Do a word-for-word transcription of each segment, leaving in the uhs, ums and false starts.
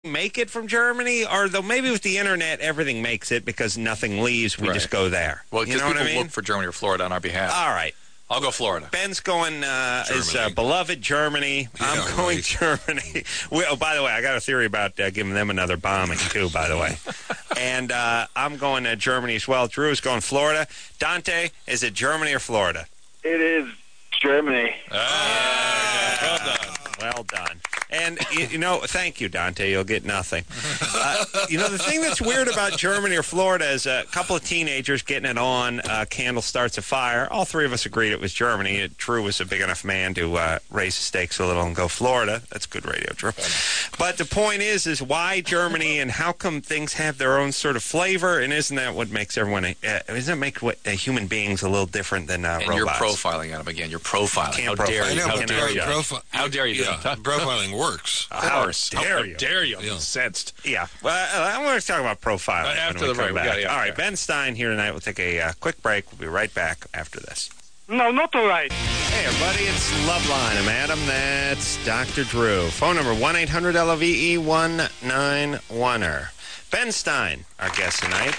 make it from Germany, or though maybe with the internet everything makes it because nothing leaves, we Right. just go there. Well, you because know what people I mean? look for Germany or Florida on our behalf. All right. I'll go Florida. Ben's going uh, his uh, Germany. beloved Germany. Yeah, I'm going right. Germany. We, oh, by the way, I got a theory about uh, giving them another bombing too. By the way, and uh, I'm going to Germany as well. Drew is going Florida. Dante, is it Germany or Florida? It is Germany. Ah, well done. Well done. And, you, you know, thank you, Dante. You'll get nothing. Uh, you know, the thing that's weird about Germany or Florida is a couple of teenagers getting it on. Uh, candle starts a fire. All three of us agreed it was Germany. Drew was a big enough man to uh, raise the stakes a little and go Florida. That's good radio, Drew. But the point is, is why Germany and how come things have their own sort of flavor? And isn't that what makes everyone, uh, doesn't it make what, uh, human beings a little different than uh, And robots? you're profiling Adam again. You're profiling. Can't How dare profile. you? I know, How but dare you? profi- How dare you? Yeah, profiling works. How course. dare How you? dare you? I'm Yeah. incensed. Yeah, well, uh, I'm going to talk about profiling Uh, after when we the come break. We back. got it, yeah, all right, yeah. Ben Stein here tonight. We'll take a uh, quick break. We'll be right back after this. No, not all right. Hey, everybody, it's Loveline. I'm Adam. That's Doctor Drew. Phone number one eight hundred L O V E one nine one er. Ben Stein, our guest tonight,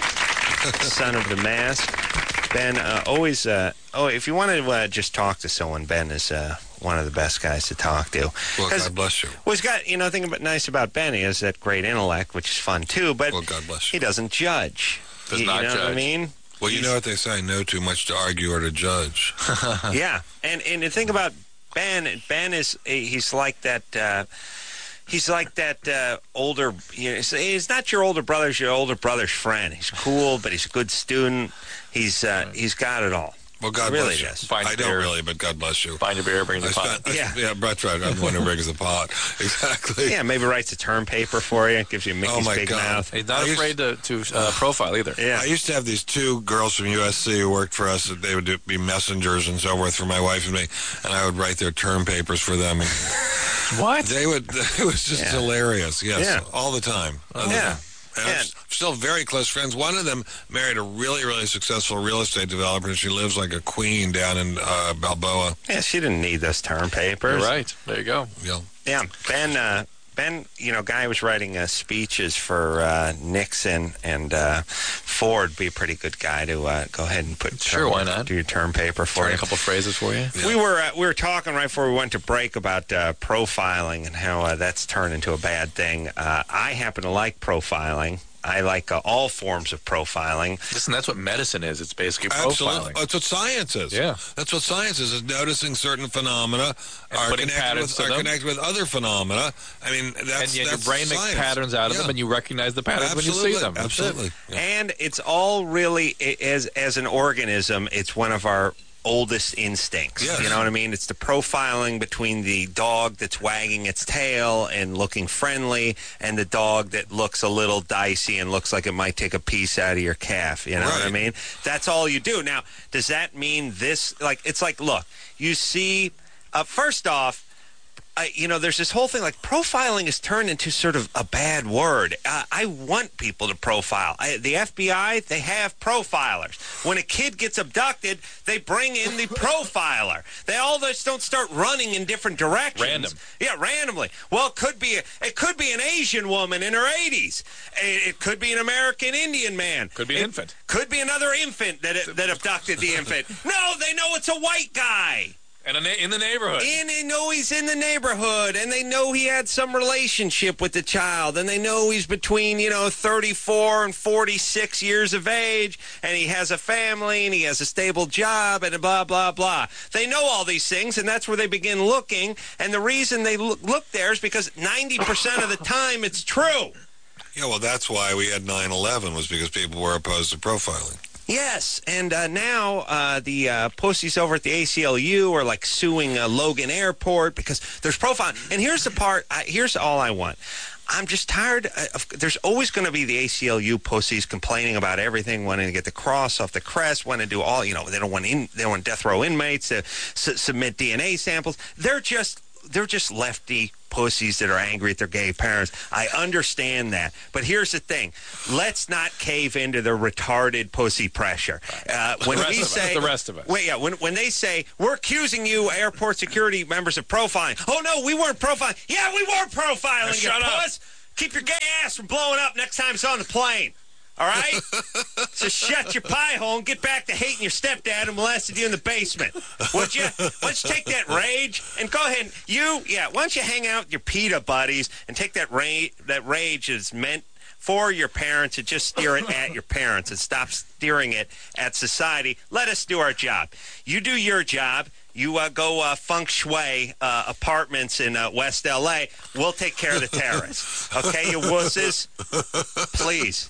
son of the mask. Ben, uh, always, uh, oh, if you want to uh, just talk to someone, Ben is uh, one of the best guys to talk to. Well, 'Cause- God bless you. Well, he's got, you know, the thing about, nice about Ben, he has that great intellect, which is fun, too, but Well, God bless he you. doesn't judge. Does you, not you know what I judge. mean? Well, you He's- know what they say, no too much to argue or to judge. Yeah, and and the thing about Ben, Ben is he's like that. Uh, he's like that uh, older. You know, he's, he's not your older brother. He's your older brother's friend. He's cool, but he's a good student. He's uh, he's got it all. Well, God Really bless you. does. Find I your don't beer. really, but God bless you. Find your beer, bring I the pot. spent, I, Yeah. yeah, Brett's right. I'm the one who brings the pot. Exactly. Yeah, maybe writes a term paper for you. Gives you Mickey's Oh, my big God. mouth. He's not I used- afraid to, to uh, profile either. Yeah. I used to have these two girls from U S C who worked for us. They would do, be messengers and so forth for my wife and me, and I would write their term papers for them. And What? they would. It was just Yeah. hilarious. Yes, Yeah. all the time. All the Yeah. time. And I'm And- s- still very close friends. One of them married a really, really successful real estate developer, and she lives like a queen down in uh, Balboa. Yeah, she didn't need those term papers. You're right. There you go. You know. Yeah, Ben. Uh, Ben, you know, guy was writing uh, speeches for uh, Nixon and uh, Ford. Be a pretty good guy to uh, go ahead and put. Sure, term- why not? Do your term paper for Turn you. a couple phrases for you. Yeah. We were uh, we were talking right before we went to break about uh, profiling and how uh, that's turned into a bad thing. Uh, I happen to like profiling. I like uh, all forms of profiling. Listen, that's what medicine is. It's basically Absolutely. profiling. That's what science is. Yeah. That's what science is, is noticing certain phenomena And are putting connected, patterns with, to are them. connected with other phenomena. I mean, that's and yet your that's brain makes science. patterns out of Yeah. them, and you recognize the patterns Absolutely. when you see them. That's it. Absolutely. Yeah. And it's all really, i- as as an organism, it's one of our oldest instincts. Yes. You know what I mean? It's the profiling between the dog that's wagging its tail and looking friendly and the dog that looks a little dicey and looks like it might take a piece out of your calf. You know what I Right. mean? That's all you do. Now, does that mean this? Like, it's like, look, you see, uh, first off, I, you know, there's this whole thing, like, profiling has turned into sort of a bad word. Uh, I want people to profile. I, the F B I, they have profilers. When a kid gets abducted, they bring in the profiler. They all just don't start running in different directions. Random. Yeah, randomly. Well, it could be a, it could be an Asian woman in her eighties. It, it could be an American Indian man. Could be an It infant. Could be another infant that that abducted the infant. No, they know it's a white guy. And a na- in the neighborhood. And they know he's in the neighborhood, and they know he had some relationship with the child, and they know he's between, you know, thirty-four and forty-six years of age, and he has a family, and he has a stable job, and blah, blah, blah. They know all these things, and that's where they begin looking, and the reason they look, look there is because ninety percent of the time it's true. Yeah, well, that's why we had nine eleven, was because people were opposed to profiling. Yes, and uh, now uh, the uh, pussies over at the A C L U are like suing uh, Logan Airport because there's profiling. And here's the part, I, here's all I want. I'm just tired of, there's always going to be the A C L U pussies complaining about everything, wanting to get the cross off the crest, wanting to do all, you know, they don't want in, they don't want death row inmates to su- submit D N A samples. They're just, they're just lefty pussies that are angry at their gay parents. I understand that. But here's the thing. Let's not cave into the retarded pussy pressure. Uh, when The rest we of us, say, the rest of us. Wait, yeah, when, when they say, we're accusing you, airport security members, of profiling. Oh, no, we weren't profiling. Yeah, we were profiling, Now, you shut up. puss. Keep your gay ass from blowing up next time it's on the plane. All right? So shut your pie hole and get back to hating your stepdad who molested you in the basement. Would you? Why don't you take that rage and go ahead and you, yeah, why don't you hang out with your PETA buddies and take that rage, that rage is meant for your parents and just steer it at your parents and stop steering it at society. Let us do our job. You do your job. You uh, go uh, feng shui uh, apartments in uh, West L A. We'll take care of the terrorists. Okay, you wusses? Please.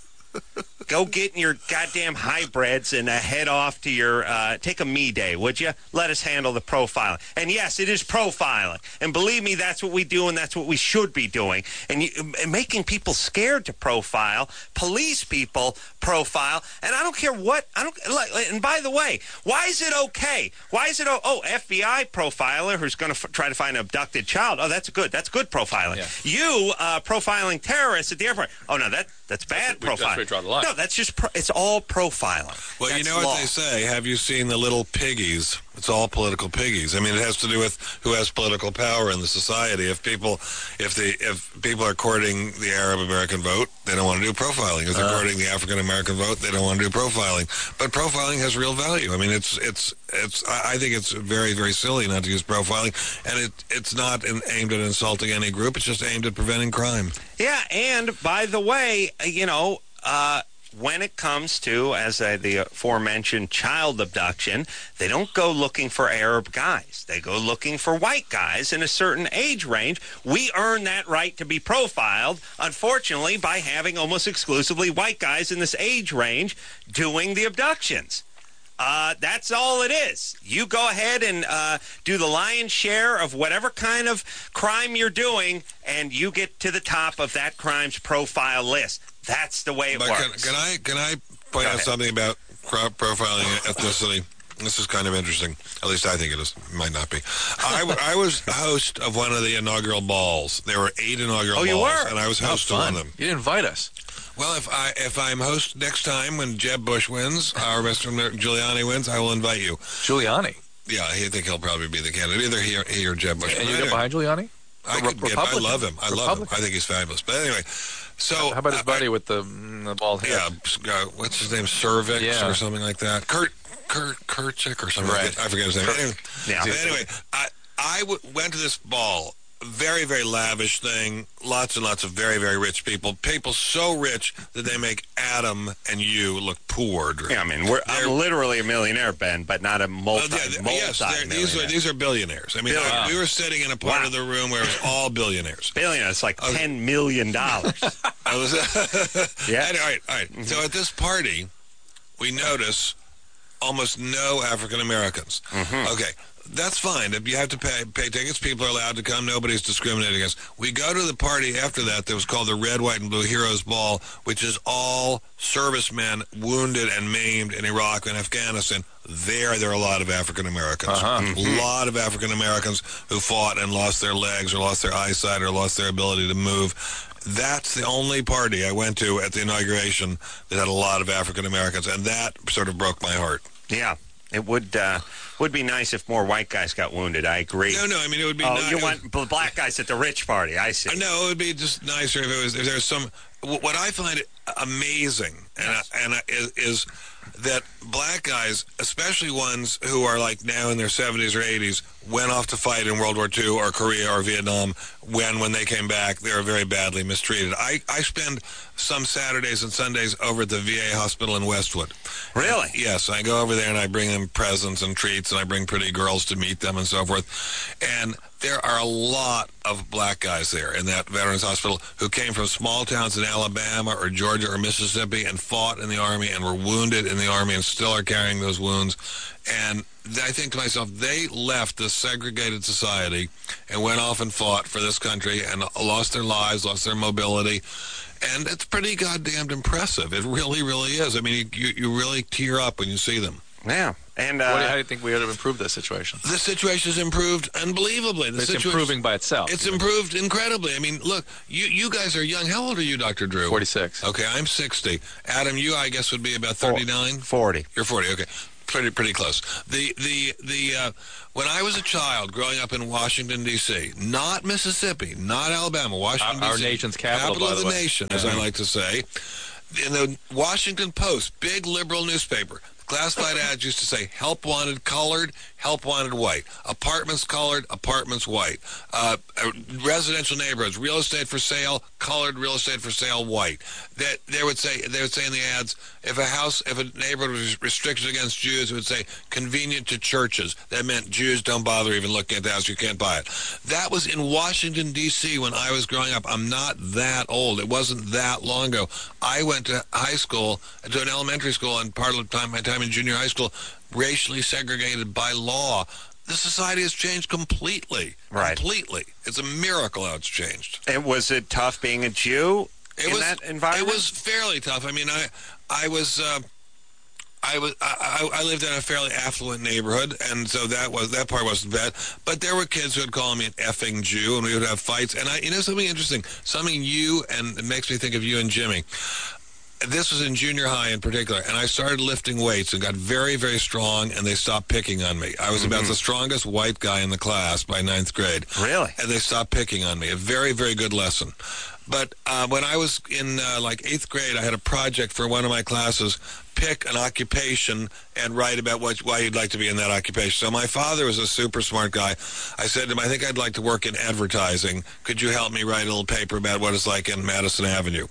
Go get in your goddamn hybrids and uh, head off to your, uh, take a me day, would you? Let us handle the profiling. And yes, it is profiling. And believe me, that's what we do and that's what we should be doing. And, you, and making people scared to profile, police people profile, and I don't care what, I don't, and by the way, why is it okay? Why is it, oh, oh F B I profiler who's going to f- try to find an abducted child. Oh, that's good. That's good profiling. Yeah. You uh, profiling terrorists at the airport. Oh, no, that that's bad That's profiling. where we draw the line. No, that's just, pro- it's all profiling. Well, That's you know what law. they say. Have you seen the little piggies? It's all political piggies. I mean, it has to do with who has political power in the society. If people, if the if people are courting the Arab American vote, they don't want to do profiling. If they're Uh. courting the African American vote, they don't want to do profiling. But profiling has real value. I mean, it's it's it's. I I think it's very very silly not to use profiling, and it it's not in, aimed at insulting any group. It's just aimed at preventing crime. Yeah, and by the way, you know, uh, when it comes to, as uh, the aforementioned child abduction, they don't go looking for Arab guys. They go looking for white guys in a certain age range. We earn that right to be profiled, unfortunately, by having almost exclusively white guys in this age range doing the abductions. Uh, that's all it is. You go ahead and uh, do the lion's share of whatever kind of crime you're doing, and you get to the top of that crime's profile list. That's the way it But works. can, can I can I point Go out ahead. something about cro- profiling ethnicity? This is kind of interesting. At least I think it is. It might not be. I, w- I was host of one of the inaugural balls. There were eight inaugural Oh, balls, you were? and I was host of one of them. You didn't invite us. Well, if I if I'm host next time when Jeb Bush wins or Mister Giuliani wins, I will invite you. Giuliani. Yeah, I think he'll probably be the candidate, either he or, he or Jeb Bush. And you But get anyway, behind Giuliani? I, Re- could get, I Republican. love him. I love him. Republican. I think he's fabulous. But anyway, so How about his I- buddy with the, mm, the bald head? Yeah, uh, what's his name? Cervix Yeah. or something like that. Kurt Kurt Kurchik or something. Right. Like that. I forget his name. Anyway, Yeah. but anyway, I I w- went to this ball. Very, very lavish thing. Lots and lots of very, very rich people. People so rich that they make Adam and you look poor. Drew. Yeah, I mean, we're, They're- I'm literally a millionaire, Ben, but not a multi, Well, yeah, multi yes, they're- these are these are billionaires. I mean, Billion- I- we were sitting in a part Wow. of the room where it was all billionaires. billion. It's like Okay. ten million dollars. I was, Yeah. Anyway, all right, all right. So at this party, we notice almost no African Americans. Okay, that's fine. If you have to pay pay tickets, people are allowed to come. Nobody's discriminating against. We go to the party after that that was called the Red, White, and Blue Heroes Ball, which is all servicemen wounded and maimed in Iraq and Afghanistan. There, there are a lot of African Americans. Uh-huh. A lot of African Americans who fought and lost their legs or lost their eyesight or lost their ability to move. That's the only party I went to at the inauguration that had a lot of African Americans, and that sort of broke my heart. Yeah, it would uh, would be nice if more white guys got wounded. I agree. No, no, I mean it would be. Oh, nice. you want bl- black guys at the rich party? I see. No, it would be just nicer if it was if there was some. wh- What I find amazing and I, and I, is, is that black guys, especially ones who are like now in their seventies or eighties, went off to fight in World War Two or Korea or Vietnam. When when they came back, they were very badly mistreated. I I spend some Saturdays and Sundays over at the V A hospital in Westwood. Really? Yes, I go over there and I bring them presents and treats and I bring pretty girls to meet them and so forth. And there are a lot of black guys there in that Veterans Hospital who came from small towns in Alabama or Georgia or Mississippi and fought in the Army and were wounded in the Army and still are carrying those wounds. And I think to myself, they left this segregated society and went off and fought for this country and lost their lives, lost their mobility. And it's pretty goddamn impressive. It really, really is. I mean, you, you really tear up when you see them. Yeah, and What do you, how uh, do you think we ought to improve this situation? The situation has improved unbelievably. The It's situation, improving by itself. It's improved incredibly. I mean, look, you you guys are young. How old are you, Doctor Drew? forty-six. Okay, I'm sixty. Adam, you, I guess, would be about thirty-nine? forty. You're forty, okay. pretty pretty close. The the the uh, when I was a child growing up in Washington D C, not Mississippi, not Alabama, Washington Our- our D C, nation's capital, by of the the way. nation, as I like to say. In the Washington Post, big liberal newspaper, classified ads used to say, help wanted colored, help wanted white. Apartments colored, apartments white. Uh, uh, residential neighborhoods, real estate for sale, colored, real estate for sale, white. That they would say, they would say in the ads, if a house, if a neighborhood was restricted against Jews, it would say, convenient to churches. That meant Jews don't bother even looking at the house, you can't buy it. That was in Washington, D C when I was growing up. I'm not that old. It wasn't that long ago. I went to high school, to an elementary school, and part of the time, my time in junior high school, racially segregated by law. The society has changed completely. Right. Completely. It's a miracle how it's changed. And was it tough being a Jew It in was, that environment? It was fairly tough. I mean, I, I was, uh, I was, I, I lived in a fairly affluent neighborhood, and so that was that part wasn't bad. But there were kids who would call me an effing Jew, and we would have fights. And I, you know, something interesting, something you and it makes me think of you and Jimmy. This was in junior high in particular, and I started lifting weights and got very, very strong, and they stopped picking on me. I was Mm-hmm. about the strongest white guy in the class by ninth grade. Really? And they stopped picking on me. A very, very good lesson. But uh, when I was in uh, like eighth grade, I had a project for one of my classes, pick an occupation and write about what, why you'd like to be in that occupation. So my father was a super smart guy. I said to him, I think I'd like to work in advertising. Could you help me write a little paper about what it's like in Madison Avenue?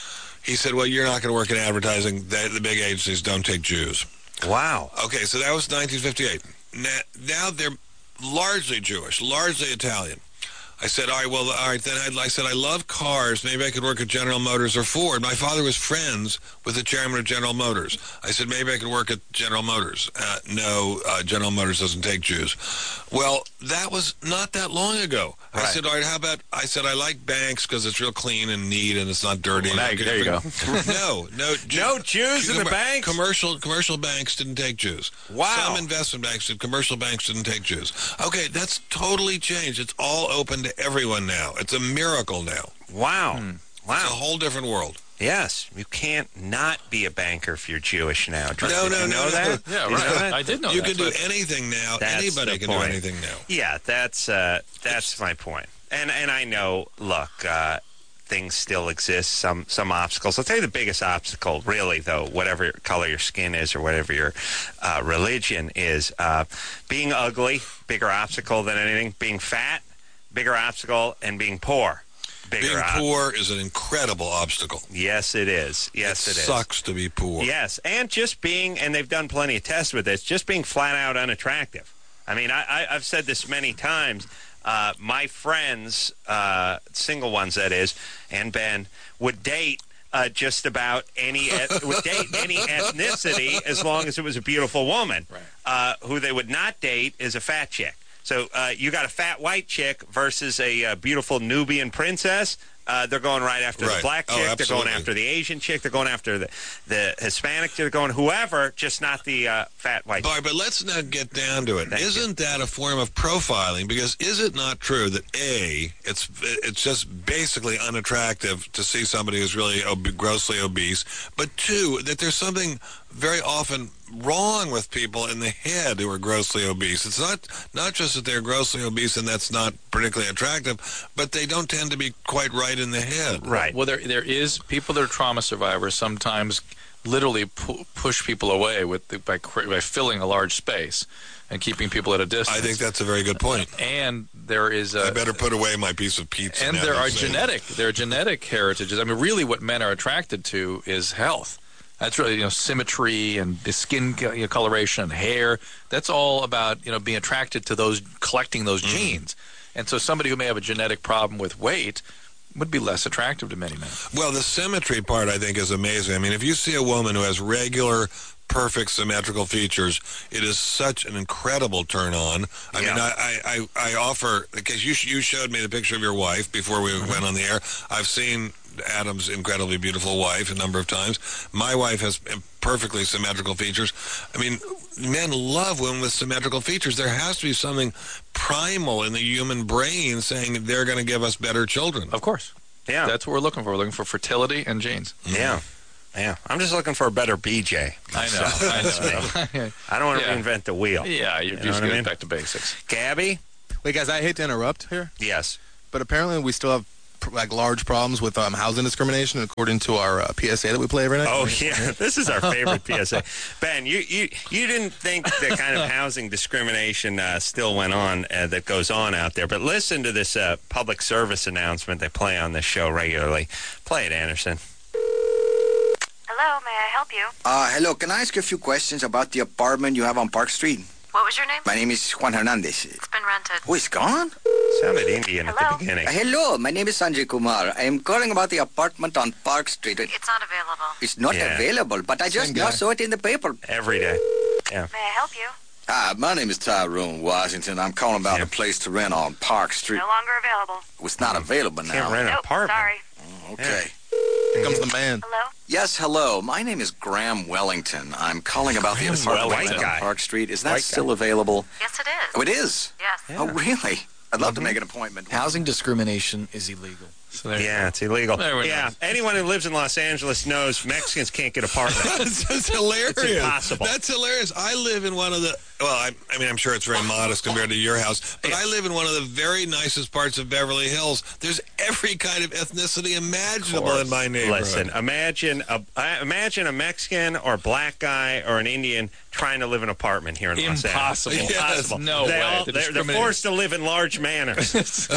He said, well, you're not going to work in advertising. The, the big agencies don't take Jews. Wow. Okay, so that was nineteen fifty-eight. Now, now they're largely Jewish, largely Italian. I said, all right, well, all right, then I'd, I said, I love cars. Maybe I could work at General Motors or Ford. My father was friends with the chairman of General Motors. I said, maybe I could work at General Motors. Uh, no, uh, General Motors doesn't take Jews. Well, that was not that long ago. I Right. said, all right, how about, I said, I like banks because it's real clean and neat and it's not dirty. Well, now you- there you go. No, no. No Jews in the commer- banks? Commercial, commercial banks didn't take Jews. Wow. Some investment banks did. Commercial banks didn't take Jews. Okay, that's totally changed. It's all open to everyone now. It's a miracle now. Wow. It's a Wow. whole different world. Yes. You can't not be a banker if you're Jewish now. Did No, you no, know no, that? Yeah, Did you right. know that? I did know you that. can do but- anything now. That's Anybody the can point. do anything now. Yeah, that's uh, that's my point. And and I know, look, uh, things still exist, some some obstacles. I'll tell you the biggest obstacle, really, though, whatever color your skin is or whatever your uh, religion is, uh, being ugly, bigger obstacle than anything. Being fat, bigger obstacle, and being poor, bigger Being ob- poor is an incredible obstacle. Yes, it is. Yes, it, it is. sucks to be poor. Yes, and just being, and they've done plenty of tests with this, just being flat out unattractive. I mean, I, I, I've said this many times. Uh, my friends, uh, single ones that is, and Ben, would date uh, just about any, would date any ethnicity as long as it was a beautiful woman. Right. Uh, who they would not date is a fat chick. So uh, you got a fat white chick versus a uh, beautiful Nubian princess. Uh, they're going right after Right. the black Oh, chick. They're absolutely. going after the Asian chick. They're going after the, the Hispanic chick. They're going whoever, just not the uh, fat white chick. But, but let's not get down to it. Thank Isn't that a form of profiling? Because is it not true that A, it's it's just basically unattractive to see somebody who's really ob- grossly obese, but two, that there's something very often wrong with people in the head who are grossly obese. It's not not just that they're grossly obese and that's not particularly attractive, but they don't tend to be quite right in the head. Right. Well, there there is people that are trauma survivors sometimes literally pu- push people away with the, by cr- by filling a large space and keeping people at a distance. I think that's a very good point. And there is a I better put away my piece of pizza. and now there that are you say that. genetic there are genetic heritages. I mean, really, what men are attracted to is health. That's really, you know, symmetry and the skin co- you know, coloration and hair. That's all about, you know, being attracted to those, collecting those Mm-hmm. genes. And so somebody who may have a genetic problem with weight would be less attractive to many men. Well, the symmetry part, I think, is amazing. I mean, if you see a woman who has regular, perfect, symmetrical features, it is such an incredible turn on. I Yeah. mean, I, I, I, I offer, because you, you showed me the picture of your wife before we Mm-hmm. went on the air. I've seen Adam's incredibly beautiful wife a number of times. My wife has perfectly symmetrical features. I mean, men love women with symmetrical features. There has to be something primal in the human brain saying they're going to give us better children. Of course. Yeah. That's what we're looking for. We're looking for fertility and genes. Yeah. Yeah, I'm just looking for a better B J. I know. I know. I don't want to Yeah. reinvent the wheel. Yeah, you're You know just what I getting mean? back to basics. Gabby? Wait, guys, I hate to interrupt here, Yes. but apparently we still have pr- like large problems with um, housing discrimination, according to our uh, P S A that we play every night. Oh, yeah. This is our favorite P S A. Ben, you, you, you didn't think the kind of housing discrimination uh, still went on uh, that goes on out there. But listen to this uh, public service announcement they play on this show regularly. Play it, Anderson. Hello, may I help you? Uh, hello, can I ask you a few questions about the apartment you have on Park Street? What was your name? My name is Juan Hernandez. It's been rented. Oh, it's gone? Sounded Indian at Hello? the beginning. Uh, hello, my name is Sanjay Kumar. I am calling about the apartment on Park Street. It's not available. It's not Yeah. available, but I just Same now guy. saw it in the paper. Every day. May I help you? Ah, my name is Tyrone Washington. I'm calling about Yeah. a place to rent on Park Street. No longer available. It's not available now. Can't rent an Nope, apartment. sorry. Okay. Here comes the man. Hello? Yes, hello. My name is Graham Wellington. I'm calling about Graham the apartment Wellington. on White guy. Park Street. Is that White still guy. available? Yes, it is. Oh, it is? Yes. Oh, really? I'd love to make an appointment. Housing discrimination is illegal. So there you Yeah, it's illegal. There we go. Yeah, anyone who lives in Los Angeles knows Mexicans can't get apartments. That's just hilarious. It's impossible. That's hilarious. I live in one of the, well, I, I mean, I'm sure it's very modest compared to your house, but I live in one of the very nicest parts of Beverly Hills. There's every kind of ethnicity imaginable in my neighborhood. Listen, imagine a uh, imagine a Mexican or black guy or an Indian trying to live in an apartment here in Los Angeles. Impossible. Impossible. No they way. all, They're they're, they're discriminating. forced to live in large manors.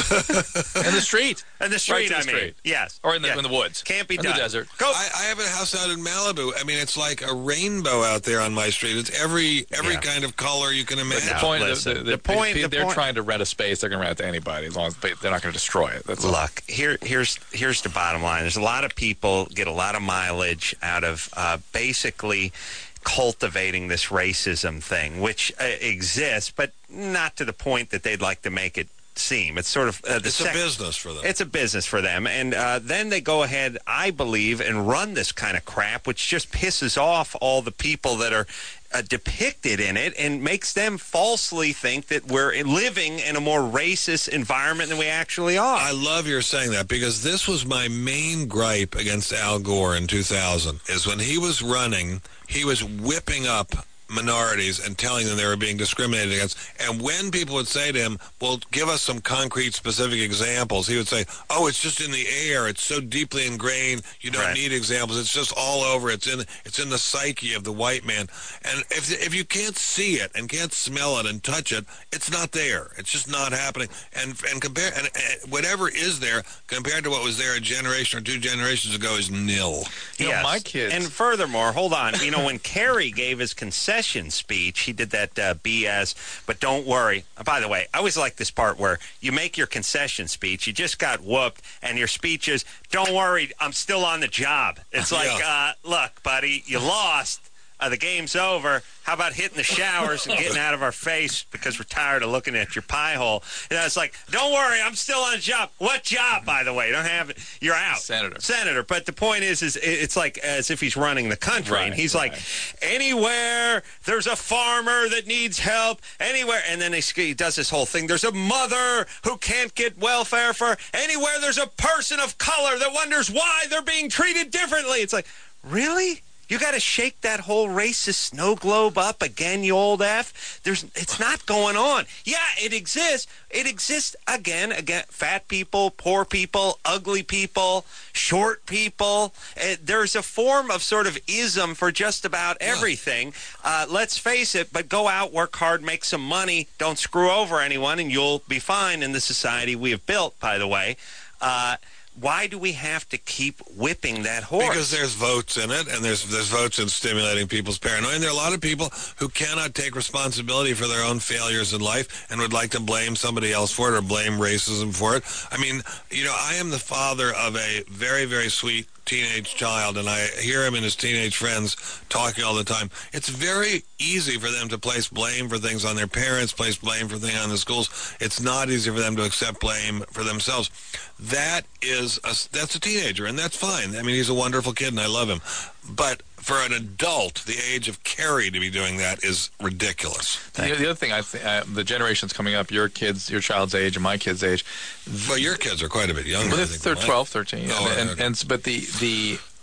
In the street. In the street, Right to I the mean. street. Yes. Or in the, Yeah. in the woods. Can't be in done. the desert. Go. I, I have a house out in Malibu. I mean, it's like a rainbow out there on my street. It's every every Yeah. kind of color you can But imagine. the No, point, listen, the, the, the point- the- the they're point- trying to rent a space. They're going to rent it to anybody as long as they, they're not going to destroy it. That's all. Look, here, here's here's the bottom line. There's a lot of people get a lot of mileage out of uh, basically cultivating this racism thing, which uh, exists, but not to the point that they'd like to make it seem. It's sort of uh, the It's a sec- business for them. It's a business for them. And uh, then they go ahead, I believe, and run this kind of crap, which just pisses off all the people that are uh, depicted in it and makes them falsely think that we're living in a more racist environment than we actually are. I love your saying that because this was my main gripe against Al Gore in two thousand, is when he was running, he was whipping up minorities and telling them they were being discriminated against. And when people would say to him, well, give us some concrete, specific examples, he would say, oh, it's just in the air. It's so deeply ingrained. You don't Right. need examples. It's just all over. It's in it's in the psyche of the white man. And if if you can't see it and can't smell it and touch it, it's not there. It's just not happening. And and compare and, and whatever is there compared to what was there a generation or two generations ago is nil. You know, Yes. my kids- And furthermore, hold on. You know, when Kerry gave his concession speech, he did that uh, B S, but don't worry. Uh, by the way, I always like this part where you make your concession speech. You just got whooped, and your speech is, don't worry, I'm still on the job. It's like, Yeah. uh, look, buddy, you lost. Uh, the game's over. How about hitting the showers and getting out of our face because we're tired of looking at your pie hole? You know, it's like, don't worry, I'm still on a job. What job, by the way? You don't have it. You're out. Senator. Senator. But the point is, is it- it's like as if he's running the country. Right, and he's right. like, anywhere there's a farmer that needs help, anywhere. And then he, he does this whole thing. There's a mother who can't get welfare for anywhere. There's a person of color that wonders why they're being treated differently. It's like, really? You got to shake that whole racist snow globe up again, you old F. There's, it's not going on. Yeah, it exists. It exists again, again. Fat people, poor people, ugly people, short people. Uh, there's a form of sort of ism for just about everything. Uh, let's face it. But go out, work hard, make some money. Don't screw over anyone, and you'll be fine in the society we have built. By the way. Uh, Why do we have to keep whipping that horse? Because there's votes in it, and there's there's votes in stimulating people's paranoia. And there are a lot of people who cannot take responsibility for their own failures in life and would like to blame somebody else for it or blame racism for it. I mean, you know, I am the father of a very, very sweet teenage child, and I hear him and his teenage friends talking all the time. It's very easy for them to place blame for things on their parents, place blame for things on the schools. It's not easy for them to accept blame for themselves. That is a, that's a teenager, and that's fine. I mean, he's a wonderful kid, and I love him. But for an adult, the age of Kerry to be doing that is ridiculous. The, the other thing, I th- uh, the generations coming up, your kids, your child's age, and my kid's age. Well, your kids are quite a bit younger. Well, I they're, think, they're than mine. twelve, thirteen. Oh, and, okay. and, and but the the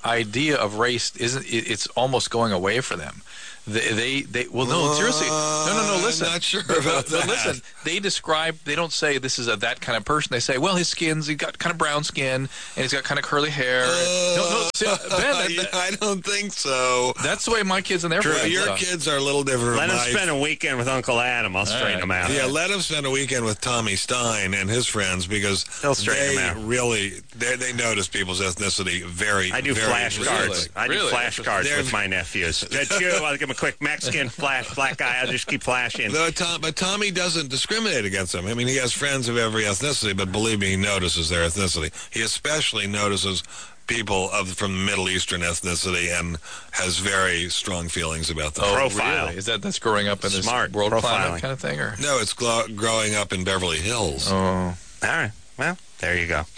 idea of race isn't. It, it's almost going away for them. They, they, they well, no, seriously, no, no, no. Listen, I'm not sure but, about but, that. but listen, they describe. They don't say this is a that kind of person. They say, well, his skin's he's got kind of brown skin and he's got kind of curly hair. Uh, no, no, see, Ben, that, that, I don't think so. that's the way my kids and their True, friends your are. kids are a little different. Let from him my- spend a weekend with Uncle Adam. I'll straighten right. him out. Yeah, let him spend a weekend with Tommy Stein and his friends because They'll straighten they him out. really they, they notice people's ethnicity very. I do very flashcards. Really? I do Really? flashcards They're- with my nephews. That's you. I'll give him a quick Mexican flash, black guy. I'll just keep flashing. Though Tom, but Tommy doesn't discriminate against them. I mean, he has friends of every ethnicity, but believe me, he notices their ethnicity. He especially notices people of from Middle Eastern ethnicity and has very strong feelings about them. Oh, Profile. really? Is that that's growing up in this Smart. world Profiling. climate kind of thing, or? No, it's glo- growing up in Beverly Hills. Oh, All right. Well, there you go.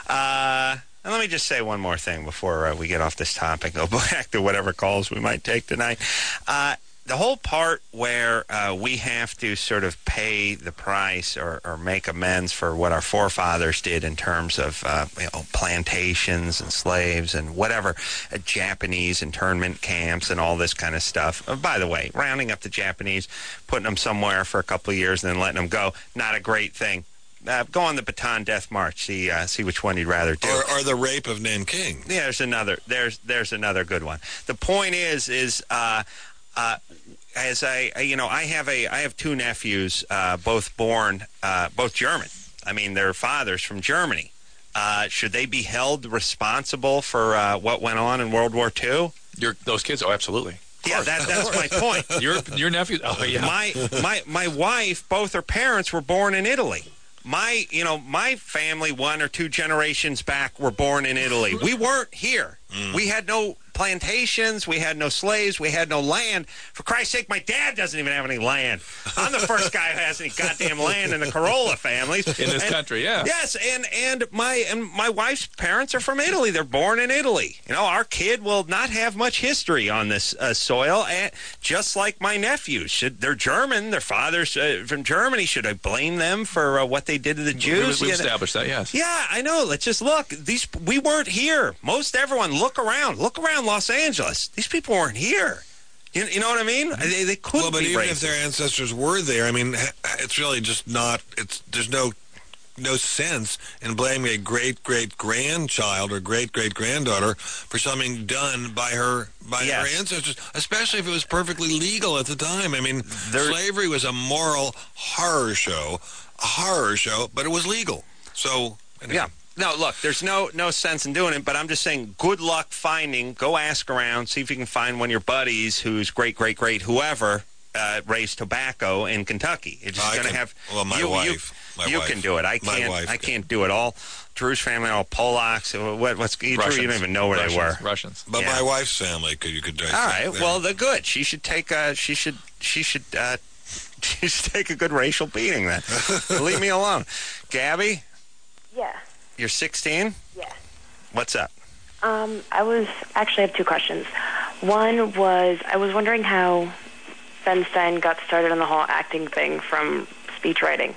Uh, and let me just say one more thing before uh, we get off this topic. Go back to whatever calls we might take tonight. Uh, the whole part where uh, we have to sort of pay the price or, or make amends for what our forefathers did in terms of uh, you know, plantations and slaves and whatever, uh, Japanese internment camps and all this kind of stuff. Uh, by the way, rounding up the Japanese, putting them somewhere for a couple of years and then letting them go, not a great thing. Uh, go on the Bataan Death March. See, uh, see which one you'd rather do. Or, or the rape of Nanking. Yeah, there's another. There's there's another good one. The point is is uh, uh, as I you know I have a I have two nephews, uh, both born uh, both German. I mean, their fathers from Germany. Uh, should they be held responsible for uh, what went on in World War Two? your those kids? Oh, absolutely. Yeah, that, that's my point. Your your nephew? Oh, yeah. My my my wife, both her parents were born in Italy. My, you know, my family, one or two generations back, were born in Italy. We weren't here. Mm. We had no plantations. We had no slaves. We had no land. For Christ's sake, my dad doesn't even have any land. I'm the first guy who has any goddamn land in the Corolla families. In this and, country, yeah. Yes, and, and my and my wife's parents are from Italy. They're born in Italy. You know, our kid will not have much history on this uh, soil, and just like my nephews. Should they're German, their father's uh, from Germany. Should I blame them for uh, what they did to the Jews? We, we've You know? established that, yes. Yeah, I know. Let's just look. These we weren't here. Most everyone, look around. Look around Los Angeles. These people weren't here. You, you know what I mean? They, they couldn't Well, but be even racist. if their ancestors were there, I mean, it's really just not. It's there's no no sense in blaming a great great grandchild or great great granddaughter for something done by her by Yes. her ancestors, especially if it was perfectly legal at the time. I mean, There- slavery was a moral horror show, a horror show, but it was legal. So anyway. Yeah. No, look, there's no no sense in doing it, but I'm just saying good luck finding, go ask around, see if you can find one of your buddies who's great, great, great, whoever uh, raised tobacco in Kentucky. You're just I going to can- have... well, my you, wife- You, my you wife- can do it. I my can't wife I can. can't do it all. Drew's family, all Polacks. What, what's, Drew, you Russians. don't even know where Russians. they were. Russians. But Yeah. my wife's family, could you could do All right, well, they're good. She should take a... She should... She should... Uh, she should take a good racial beating then. Leave me alone. Gabby, Yeah. you're sixteen? Yeah. What's up? Um, I was actually I have two questions. One was I was wondering how Ben Stein got started on the whole acting thing from speech writing,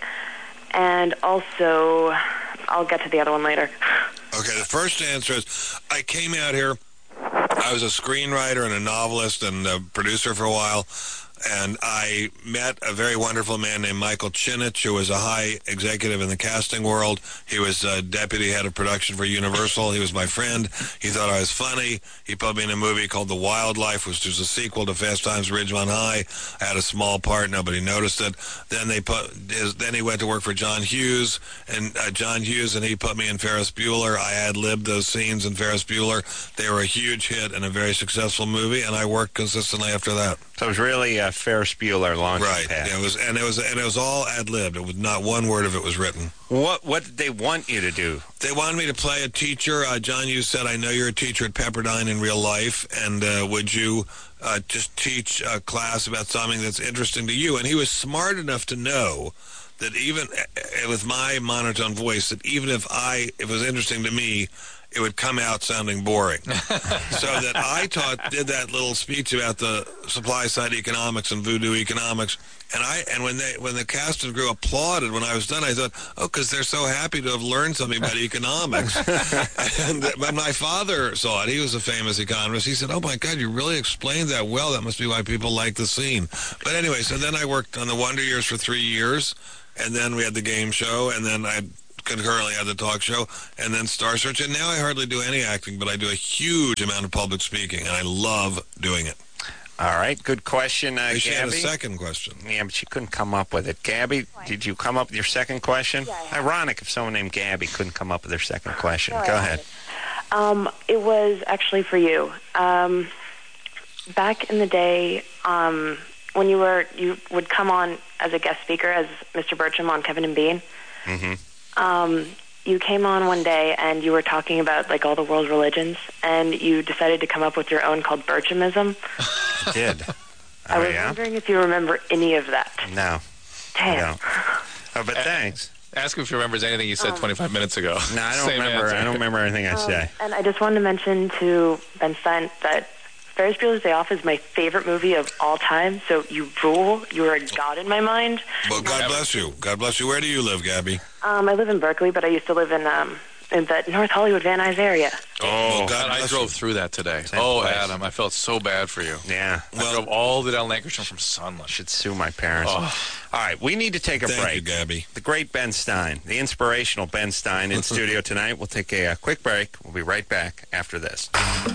and also I'll get to the other one later. Okay, the first answer is I came out here. I was a screenwriter and a novelist and a producer for a while, and I met a very wonderful man named Michael Chinich, who was a high executive in the casting world. He was uh, deputy head of production for Universal. He was my friend. He thought I was funny. He put me in a movie called The Wildlife, which was a sequel to Fast Times at Ridgemont High. I had a small part. Nobody noticed it. Then they put. His, then he went to work for John Hughes, and uh, John Hughes, and he put me in Ferris Bueller. I ad-libbed those scenes in Ferris Bueller. They were a huge hit and a very successful movie, and I worked consistently after that. So it was really a Ferris Bueller launching Right. pad. Yeah, it was, and it was, and it was all ad-libbed. It was not one word of it was written. What what did they want you to do? They wanted me to play a teacher. Uh, John Hughes said, "I know you're a teacher at Pepperdine in real life, and uh, would you uh, just teach a class about something that's interesting to you?" And he was smart enough to know that even uh, with my monotone voice, that even if I, if it was interesting to me, it would come out sounding boring. So that I taught, did that little speech about the supply side economics and voodoo economics. And I and when they when the cast and crew applauded when I was done, I thought, oh, because they're so happy to have learned something about economics. And but my father saw it. He was a famous economist. He said, oh, my God, you really explained that well. That must be why people like the scene. But anyway, so then I worked on the Wonder Years for three years, and then we had the game show, and then I concurrently had the talk show, and then Star Search. And now I hardly do any acting, but I do a huge amount of public speaking, and I love doing it. All right, good question, uh, She had a Gabby. second question. Yeah, but she couldn't come up with it. Gabby, did you come up with your second question? Yeah, I have. Ironic if someone named Gabby couldn't come up with their second question. No, I Go have ahead. it. Um, it was actually for you. Um, back in the day, um, when you were you would come on as a guest speaker as Mister Bertram on Kevin and Bean. Mm-hmm. Um, you came on one day and you were talking about like all the world religions, and you decided to come up with your own called Bertramism. I did. I Oh, was yeah? wondering if you remember any of that. No. Damn. No. Oh, but thanks. Ask him if he remembers anything you said Um, twenty-five minutes ago. No, I don't Same remember. answer. I don't remember anything I Um, say. and I just wanted to mention to Ben Stein that Ferris Bueller's Day Off is my favorite movie of all time. So you rule. You are a god in my mind. Well, God bless you. God bless you. Where do you live, Gabby? Um, I live in Berkeley, but I used to live in um, in the North Hollywood, Van Nuys area. Oh, God God, I bless drove you. through that today. Same oh, place. Adam, I felt so bad for you. Yeah. I drove all the way down Lankershim from Sunland. Should sue my parents. Oh. All right, we need to take a Thank break. you, Gabby. The great Ben Stein, the inspirational Ben Stein in studio tonight. We'll take a, uh quick break. We'll be right back after this.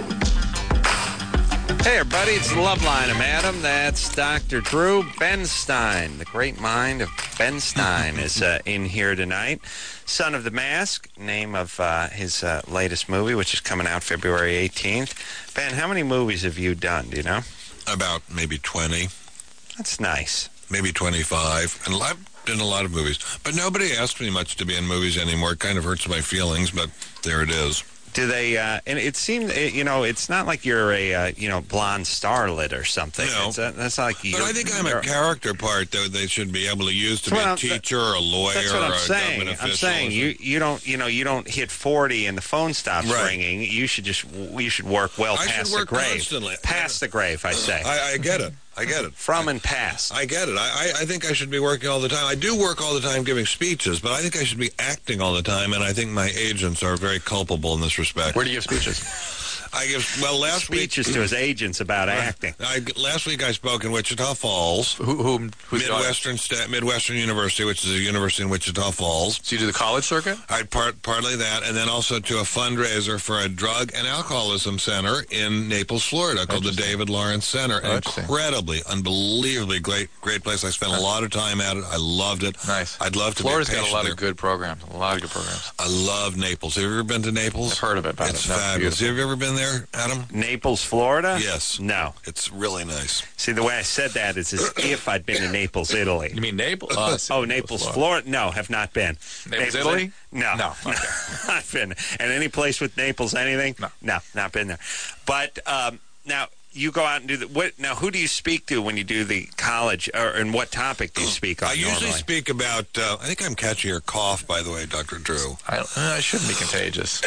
Hey, everybody, it's the Love Line. I'm Adam. That's Doctor Drew. Ben Stein, the great mind of Ben Stein, is uh, in here tonight. Son of the Mask, name of uh, his uh, latest movie, which is coming out February eighteenth. Ben, how many movies have you done, do you know? About maybe twenty, That's nice. maybe twenty-five. And I've been in a lot of movies. But nobody asks me much to be in movies anymore. It kind of hurts my feelings, but there it is. Do they, uh, and it seemed, it, you know, it's not like you're a, uh, you know, blonde starlet or something. No. It's, uh, that's not like you. But I think I'm a character part that they should be able to use to be Well, a that- teacher or a lawyer That's what I'm or a saying. government official. I'm saying or you, you don't, you know, you don't hit forty and the phone stops Right. ringing. You should just, you should work well I should past work the grave. constantly. Past the grave, I say. I, I get it. I get it. From and past. I get it. I, I I think I should be working all the time. I do work all the time giving speeches, but I think I should be acting all the time, and I think my agents are very culpable in this respect. Where do you give speeches? I give, well, last Speeches week... to his agents about acting. I, last week I spoke in Wichita Falls, Who, who, who's the audience? Midwestern Sta- Midwestern University, which is a university in Wichita Falls. So you do the college circuit? I part partly that, and then also to a fundraiser for a drug and alcoholism center in Naples, Florida, called the Interesting. David Lawrence Center. Oh, interesting. Incredibly, unbelievably great, great place. I spent a lot of time at it. I loved it. Nice. I'd love to Florida's be a got a patient lot there. of good programs. A lot of good programs. I love Naples. Have you ever been to Naples? I've heard of it, about It's it. That's fabulous. beautiful. Have you ever been there, Adam? Naples, Florida? Yes. No. It's really nice. See, the way I said that is as if I'd been to Naples, Italy. You mean Naples? Uh, Oh, Naples, Florida? No, have not been. Naples, Italy? No. No, okay. Not been. And any place with Naples, anything? No. No, not been there. But um, now, you go out and do the... What, now, who do you speak to when you do the college, or and what topic do you speak on I usually normally? speak about, uh, I think I'm catching your cough, by the way, Doctor Drew. I, uh, I shouldn't be contagious.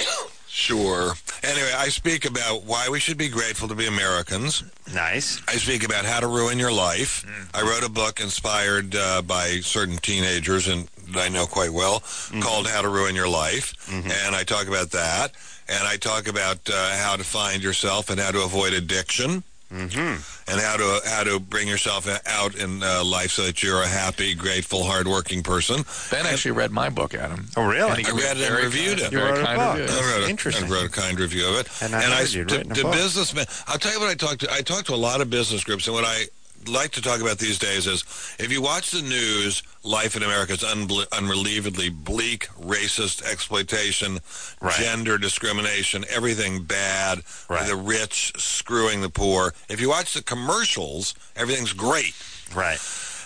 Sure. Anyway, I speak about why we should be grateful to be Americans. Nice. I speak about how to ruin your life. I wrote a book inspired uh, by certain teenagers and that I know quite well called How to Ruin Your Life. And I talk about that. And I talk about uh, how to find yourself and how to avoid addiction. Mm-hmm. And how to how to bring yourself out in uh, life so that you're a happy, grateful, hardworking person. Ben actually read my book, Adam. Oh, really? And he I gave read me it and very reviewed kind, it. You Very wrote a kind book. review. I wrote, a, Interesting. I wrote a kind review of it. And I and heard I, you'd to, written a to book. businessmen, I'll tell you what I talk to. I talk to a lot of business groups, and what I like to talk about these days is if you watch the news, life in America is unbel- unbelievably bleak, racist exploitation, Right. gender discrimination, everything bad, Right. the rich screwing the poor. If you watch the commercials, everything's great. Right.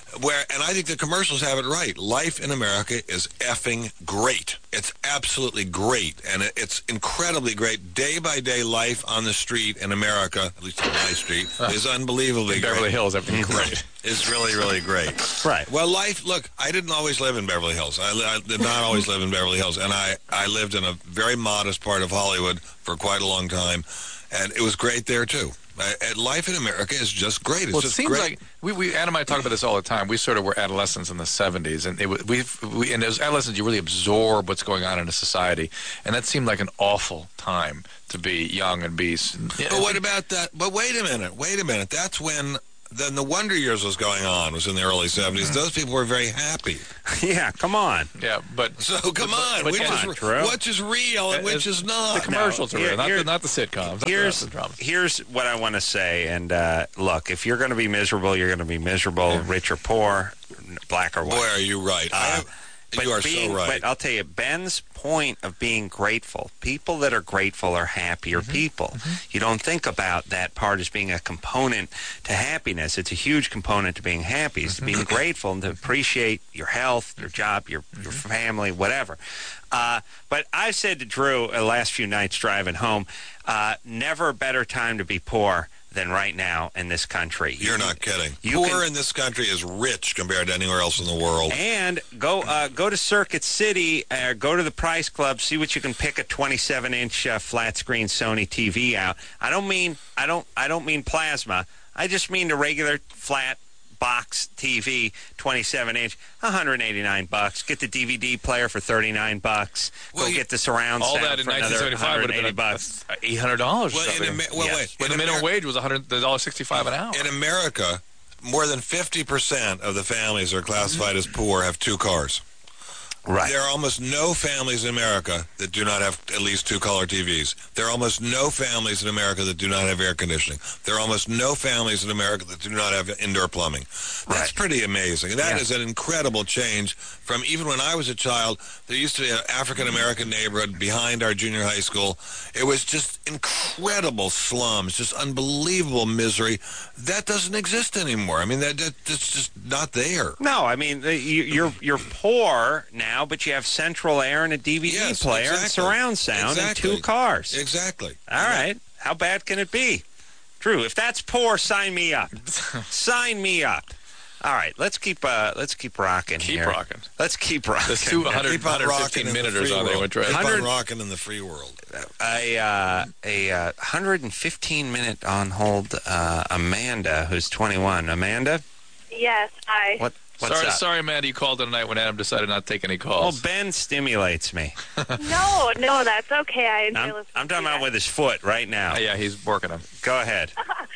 Where, and I think the commercials have it right. Life in America is effing great. It's absolutely great, and it, it's incredibly great. Day by day life on the street in America, at least on my street, is unbelievably in great. Beverly Hills, everything's great. It's really, really great. Right. Well, life, look, I didn't always live in Beverly Hills. I, li- I did not always live in Beverly Hills, and I, I lived in a very modest part of Hollywood for quite a long time, and it was great there, too. Uh, and life in America is just great. It's well, it just seems great. like we, we Adam and I talk about this all the time. We sort of were adolescents in the seventies, and it, was- we've we, and as adolescents, you really absorb what's going on in a society, and that seemed like an awful time to be young and be. But what about that? But wait a minute. Wait a minute. That's when then the Wonder Years was going on. Was in the early seventies. Those people were very happy. Yeah, come on. Yeah, but So come on, but which come is on, Drew. which is real and Uh, which is not? the commercials No, are here- real, not here- the, not the sitcoms. not the- Here's not the dramas. here's what I want to say. And uh, look, if you're going to be miserable, you're going to be miserable, rich or poor, black or white. Boy, are you right? I Uh, have, But you are being, so right. But I'll tell you, Ben's point of being grateful, people that are grateful are happier Mm-hmm. people. You don't think about that part as being a component to happiness. It's a huge component to being happy, is to being Mm-hmm. grateful and to appreciate your health, your job, your, your Mm-hmm. family, whatever. Uh, but I said to Drew uh, last few nights driving home, uh, never a better time to be poor than right now in this country. You're You- not kidding. you Poor can- in this country is rich compared to anywhere else in the world. And go uh, go to Circuit City, uh, go to the Price Club, see what you can pick a twenty-seven inch uh, flat screen Sony T V out. I don't mean I don't I don't mean plasma. I just mean the regular flat box T V, twenty-seven inch, one hundred eighty-nine bucks. Get the D V D player for thirty-nine bucks. Well, Go you- get the surround All sound that in for another nineteen seventy-five would have one hundred eighty been bucks. eight hundred dollars. Well, in Ama- well, Yes. wait. when the in minimum Amer- wage was one hundred dollars sixty-five an hour. In America, more than fifty percent of the families that are classified as poor have two cars. Right. There are almost no families in America that do not have at least two color T Vs. There are almost no families in America that do not have air conditioning. There are almost no families in America that do not have indoor plumbing. That's Right. pretty amazing. That Yeah. is an incredible change from even when I was a child. There used to be an African-American neighborhood behind our junior high school. It was just incredible slums, just unbelievable misery. That doesn't exist anymore. I mean, that, that that's just not there. No, I mean the- you, you're you're poor now, but you have central air and a D V D Yes, player and exactly. surround sound Exactly. and two cars. Exactly. All right, how bad can it be, Drew? If that's poor, sign me up. Sign me up. All right, let's keep uh, let's keep rocking Keep here. rocking. Let's keep rocking. There's two hundred, Keep on one hundred rocking fifteen in the minuters free on there. world. Which are- Keep on Hundred- rocking in the free world. a uh, a uh, one hundred fifteen minute on hold uh, Amanda, who's twenty-one. Amanda, Yes, hi. what what's sorry, up? sorry, Amanda, you called tonight when Adam decided not to take any Oh, calls. Ben stimulates me. No, no, that's okay. I enjoy I'm, listening I'm to talking you about guys. with his foot right now. Uh, yeah, he's working on. Go ahead.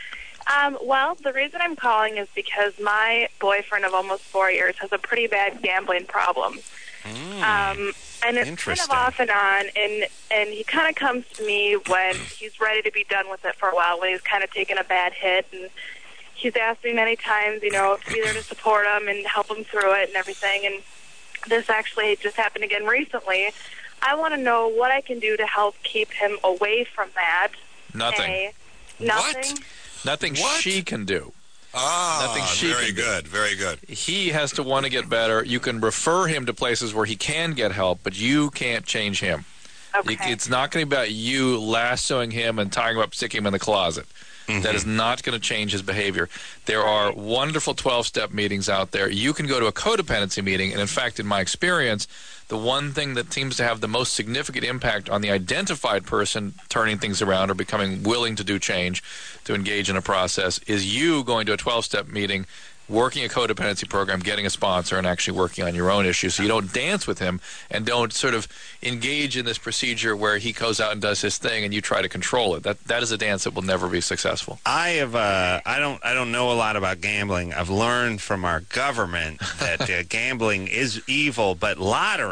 Um, well, the reason I'm calling is because my boyfriend of almost four years has a pretty bad gambling problem. Mm. Um, and it's kind of Interesting. off and on, and, and he kind of comes to me when he's ready to be done with it for a while, when he's kind of taken a bad hit, and he's asked me many times, you know, to be there to support him and help him through it and everything, and this actually just happened again recently. I want to know what I can do to help keep him away from that. Nothing. A, nothing. Nothing What? she can do. Ah, Nothing she very can do. good, very good. He has to want to get better. You can refer him to places where he can get help, but you can't change him. Okay. You- It's not going to be about you lassoing him and tying him up, sticking him in the closet. That is not going to change his behavior. There are wonderful twelve-step meetings out there. You can go to a codependency meeting, and in fact, in my experience, the one thing that seems to have the most significant impact on the identified person turning things around or becoming willing to do change, to engage in a process, is you going to a twelve-step meeting, working a codependency program, getting a sponsor, and actually working on your own issues. So you don't dance with him and don't sort of engage in this procedure where he goes out and does his thing and you try to control it. That that is a dance that will never be successful. I have uh, I don't I don't know a lot about gambling. I've learned from our government that uh, gambling is evil, but lottery,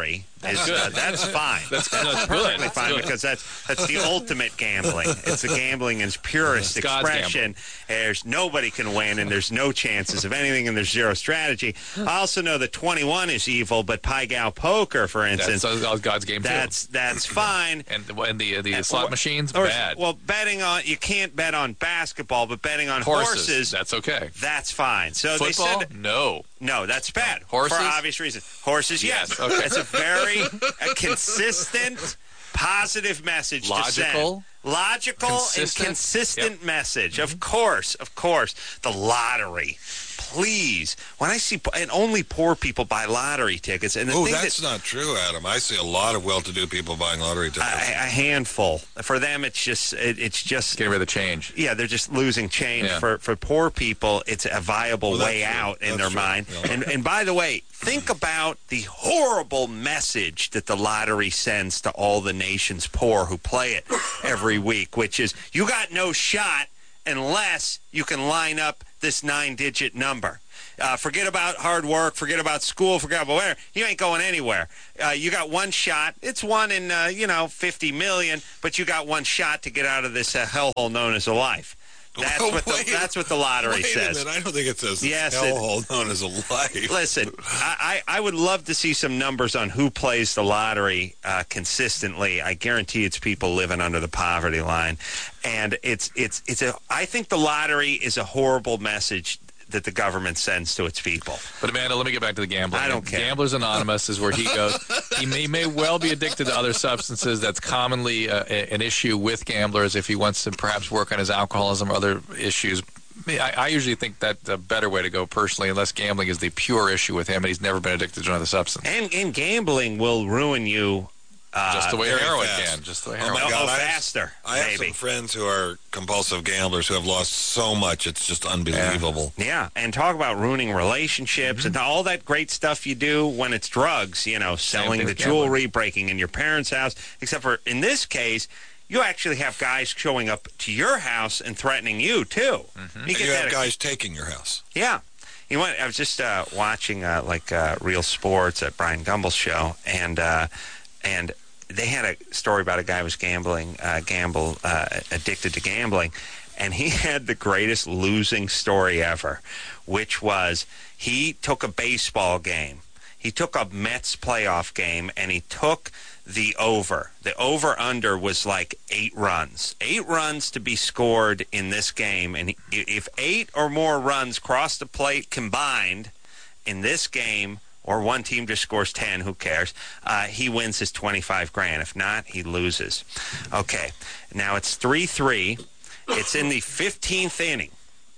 Is, uh, that's fine. That's, That's that's perfectly good. fine Good. because that's that's the ultimate gambling. It's the gambling in its purest It's God's expression. There's nobody can win, and there's no chances of anything, and there's zero strategy. I also know that twenty-one is evil, but Pai Gow poker, for instance, That's uh, God's game too. that's that's fine. And the, and the, the Uh, slot or- machines, or- bad. Well, betting on you can't bet on basketball, but betting on horses, horses, that's okay. that's fine. So they Football, said no. no, that's bad. Horses? For obvious reasons. Horses, yes. Yes, okay. It's a very a consistent, positive message to Logical? send. Logical Consistent? and consistent Yep. message. Of course, of course. The lottery. Please. When I see, and only poor people buy lottery tickets. And the Oh, thing that's that, not true, Adam. I see a lot of well-to-do people buying lottery tickets. a, a handful. For them, it's just, it, it's just, Getting rid of the change. yeah, they're just losing change. Yeah. For for poor people, it's a viable Well, that's way true. out in That's their true. mind. Yeah. And and by the way, think about the horrible message that the lottery sends to all the nation's poor who play it every week, which is you got no shot unless you can line up this nine-digit number. Uh, forget about hard work. Forget about school. Forget about whatever. You ain't going anywhere. Uh, you got one shot. It's one in, uh, you know, fifty million, but you got one shot to get out of this uh, hellhole known as a life. That's Oh, what the, wait. that's what the lottery Wait says. a minute. I don't think it says Yes, it- hellhole known as a life. Listen, I, I I would love to see some numbers on who plays the lottery uh, consistently. I guarantee it's people living under the poverty line, and it's it's it's a. I think the lottery is a horrible message that the government sends to its people. But Amanda, let me get back to the gambling. I don't care. Gamblers Anonymous is where he goes. He may, may well be addicted to other substances. That's commonly uh, a- an issue with gamblers if he wants to perhaps work on his alcoholism or other issues. I, I usually think that's a better way to go personally, unless gambling is the pure issue with him and he's never been addicted to another substance. And and gambling will ruin you. Uh, Just the way very heroin fast. can. Just the way Oh, heroin my oh, God, I have- faster, I have maybe. some friends who are compulsive gamblers who have lost so much. It's just unbelievable. Yeah, and talk about ruining relationships Mm-hmm. and all that great stuff you do when it's drugs, you know, selling thing the with gambling. jewelry, breaking in your parents' house, except for in this case, you actually have guys showing up to your house and threatening you, too. Mm-hmm. You And get you have that- guys taking your house. Yeah. You know what? I was just uh, watching uh, like uh, Real Sports at Brian Gumbel's show, and uh, and they had a story about a guy who was gambling, uh, gamble, uh, addicted to gambling, and he had the greatest losing story ever, which was he took a baseball game. He took a Mets playoff game, and he took the over. The over-under was like eight runs. Eight runs to be scored in this game, and he, if eight or more runs cross the plate combined in this game, or one team just scores ten, who cares? Uh, he wins his twenty-five grand. If not, he loses. Okay, now it's three three. It's in the fifteenth inning.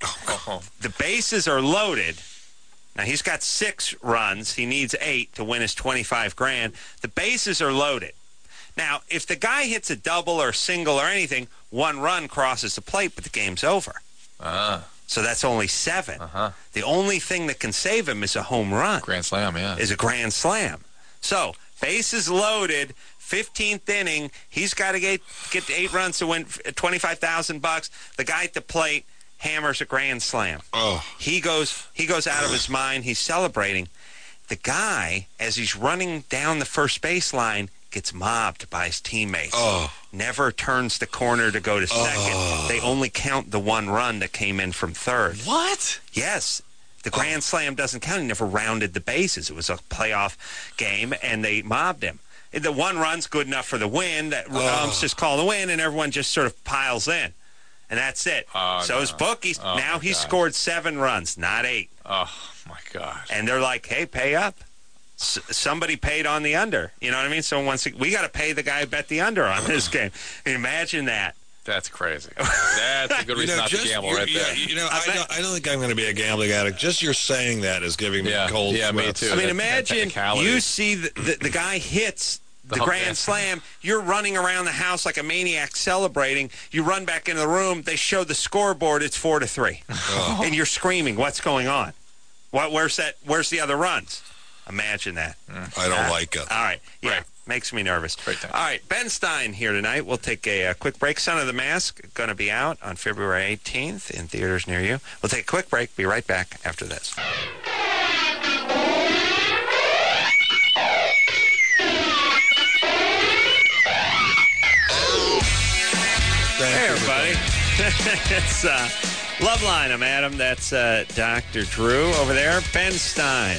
The bases are loaded. Now, he's got six runs. He needs eight to win his twenty-five grand. The bases are loaded. Now, if the guy hits a double or a single or anything, one run crosses the plate, but the game's over. Ah, So that's only seven. uh-huh. The only thing that can save him is a home run. Grand Slam, yeah. Is a grand slam. So, bases loaded, fifteenth inning. He's got to get get eight runs to win twenty-five thousand bucks. The guy at the plate hammers a grand slam. Oh. He goes he goes out of his mind. He's celebrating. The guy, as he's running down the first base line, gets mobbed by his teammates. Oh. Never turns the corner to go to second. They only count the one run that came in from third. What? Yes. The grand slam doesn't count. He never rounded the bases. It was a playoff game, and they mobbed him. The one run's good enough for the win. That umps just call the win, and everyone just sort of piles in. And that's it. Oh, so no. his bookies, Oh, now my he's God. scored seven runs, not eight. Oh, my gosh. And they're like, hey, pay up. S- somebody paid on the under. You know what I mean? So once we got to pay the guy who bet the under on this game. Imagine that. That's crazy. That's a good reason not to gamble you, right yeah, there. you know, I, I bet- don't, I don't think I'm going to be a gambling addict. Just your saying that is giving me Yeah, cold yeah, me sweats. too. I mean, that- imagine that technicality. you see the, the, the guy hits the, The- grand yeah. slam. You're running around the house like a maniac celebrating. You run back into the room. They show the scoreboard. It's four to three, and you're screaming, "What's going on? What? Where's that? Where's the other runs?" Imagine that. I don't Uh, like it. All right. Yeah. Right. Makes me nervous. Great time. All right. Ben Stein here tonight. We'll take a, uh quick break. Son of the Mask going to be out on February eighteenth in theaters near you. We'll take a quick break. Be right back after this. It's uh, Loveline. I'm Adam. That's uh, Doctor Drew over there. Ben Stein.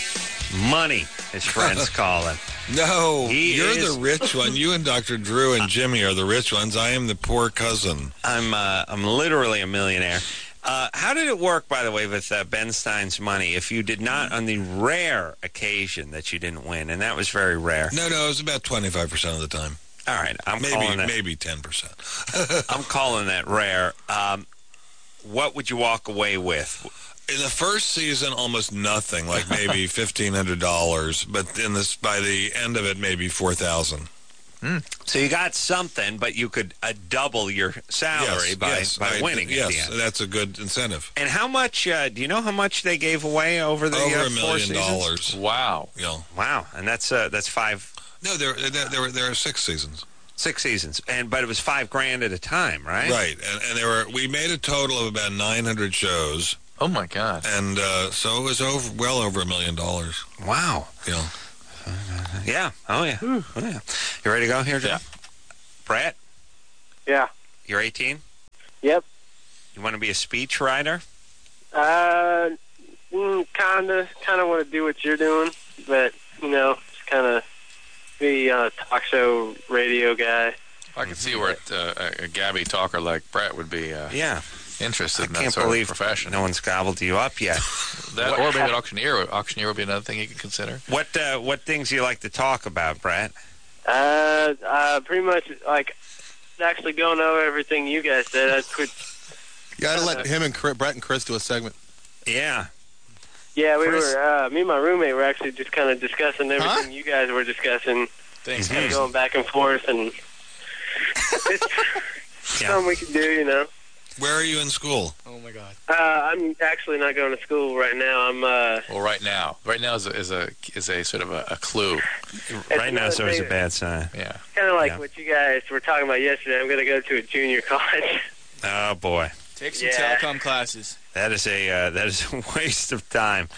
Money, his friends call him. No, He you're is- the rich one. You and Doctor Drew and Jimmy are the rich ones. I am the poor cousin. I'm uh, I'm literally a millionaire. Uh, how did it work, by the way, with uh, Ben Stein's money? If you did not, on the rare occasion that you didn't win, and that was very rare. No, no, it was about twenty-five percent of the time. All right, I'm Maybe, calling that. maybe ten percent. I'm calling that rare. Um, what would you walk away with? In the first season, almost nothing, like maybe fifteen hundred dollars. But in this, by the end of it, maybe four thousand. So you got something, but you could uh, double your salary Yes, by, yes, by I- winning at Yes, the end. that's a good incentive. And how much? Uh, do you know how much they gave away over the Over uh, a four million seasons? dollars. Wow. You know. Wow, and that's uh, that's five, No, there, there, there, were, there are six seasons. six seasons, and but it was five grand at a time, right? Right, and, and there were. We made a total of about nine hundred shows, Oh, my God. and uh, so it was over, well over a million dollars. Wow. You know. Yeah. Oh yeah. Oh yeah. You ready to go here, Joe? Yeah. Brett, Yeah. you're eighteen. Yep. You want to be a speech writer? Uh, mm, kinda, kinda want to do what you're doing, but you know, just kind of be a talk show radio guy. I can see where it, uh, a, a Gabby talker like Brett would be uh, Yeah. interested I in that can't sort believe of profession. no one's gobbled you up yet. That, or maybe an auctioneer. Auctioneer would be another thing you could consider. What uh, what things do you like to talk about, Brett? Uh, uh, pretty much like actually going over everything you guys said. I quit. You gotta let him and Chris, Brett and Chris do a segment. Yeah. Yeah, we Chris- were. Uh, me and my roommate were actually just kind of discussing everything Huh? you guys were discussing, Thanks, kind of guys. going back and forth, and it's Yeah. something we can do, you know. Where are you in school? Oh my God. Uh, I'm actually not going to school right now. I'm. Uh, Well, right now, right now is a is a, is a sort of a, a clue. Right now, another it's always a thing. bad sign. Yeah. Kind of like Yeah. what you guys were talking about yesterday. I'm going to go to a junior college. Oh boy, Take some Yeah. telecom classes. that is a uh, that is a waste of time.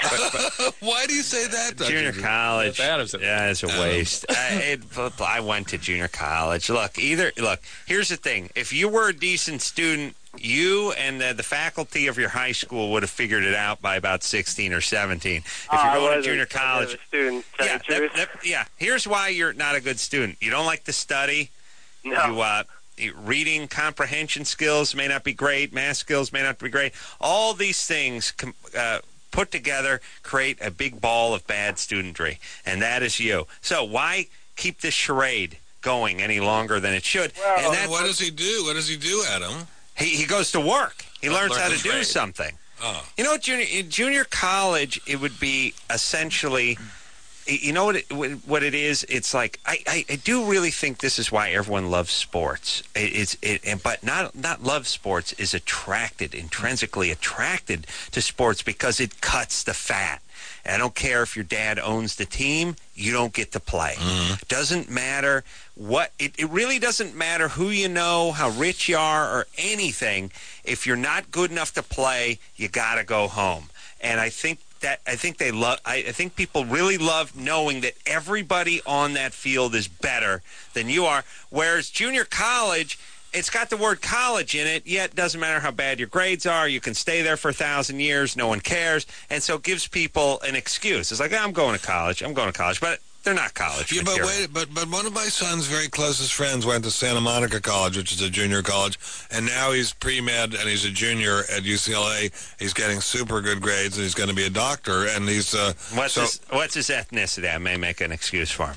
Why do you say that, Doctor Junior Drew? college, That's Adam's- yeah, it's a Adam. waste. I, it, I went to junior college. Look, either look. Here's the thing: if you were a decent student, you and uh, the faculty of your high school would have figured it out by about sixteen or seventeen. If Oh, I you're going to wasn't junior that good of college, a student, to tell yeah, you the truth. that, that, yeah. Here's why you're not a good student. You don't like to study. No. You, uh, you- reading comprehension skills may not be great. Math skills may not be great. All these things com- uh, put together create a big ball of bad studentry, and that is you. So why keep this charade going any longer than it should? Well, and Oh, that's what does he do? What does he do, Adam? he, he goes to work. He Oh, learns learn how the to do trade. something. Oh. You know, junior in junior college, it would be essentially. You know what it, what it is? It's like I, I, I do really think this is why everyone loves sports. It, it's it, and, but not not love sports is attracted, intrinsically attracted to sports because it cuts the fat. And I don't care if your dad owns the team, you don't get to play. Doesn't matter what it, it really doesn't matter who you know, how rich you are, or anything. If you're not good enough to play, you got to go home. And I think that I think they love. I, I think people really love knowing that everybody on that field is better than you are. Whereas junior college, it's got the word college in it, yet it doesn't matter how bad your grades are. You can stay there for a thousand years. No one cares. And so it gives people an excuse. It's like, I'm going to college. I'm going to college. But they're not college Yeah, but material. wait, but but one of my son's very closest friends went to Santa Monica College, which is a junior college, and now he's pre-med and he's a junior at U C L A. He's getting super good grades, and he's going to be a doctor. And he's uh, What's, so, his, what's his ethnicity? I may make an excuse for him.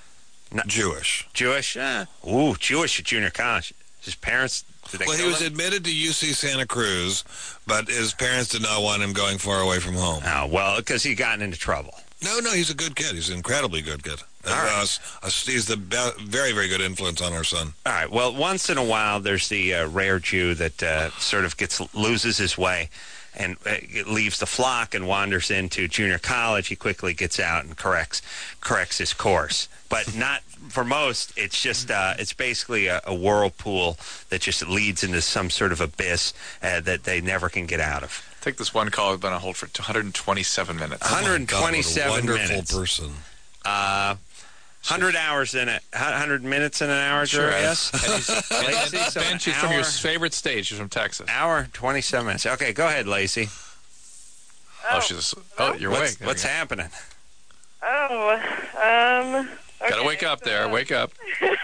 Jewish. Jewish? Uh, ooh, Jewish at junior college. His parents, did they Well, he kill was him? admitted to U C Santa Cruz, but his parents did not want him going far away from home. Oh, well, because he gotten into trouble. No, no, he's a good kid. He's an incredibly good kid. All right. Uh, s- uh, he's the be- very, very good influence on our son. All right. Well, once in a while, there's the uh, rare Jew that uh, sort of gets loses his way and uh, leaves the flock and wanders into junior college. He quickly gets out and corrects corrects his course. But not for most. It's just uh, it's basically a, a whirlpool that just leads into some sort of abyss uh, that they never can get out of. Take this one call. We've been on hold for one hundred twenty-seven minutes. one hundred twenty-seven Oh my God, what a wonderful minutes. person. Uh, hundred hours in it, hundred minutes in an hour, Drew. Sure. Yes. And he's, and Lacey, so Ben, an she's from your hour- favorite state. She's from Texas. Hour, twenty-seven minutes. Okay, go ahead, Lacey. Oh, she's. Oh, you're What's, awake. There what's you go. happening? Oh, um. Gotta okay, wake up so- there. Wake up.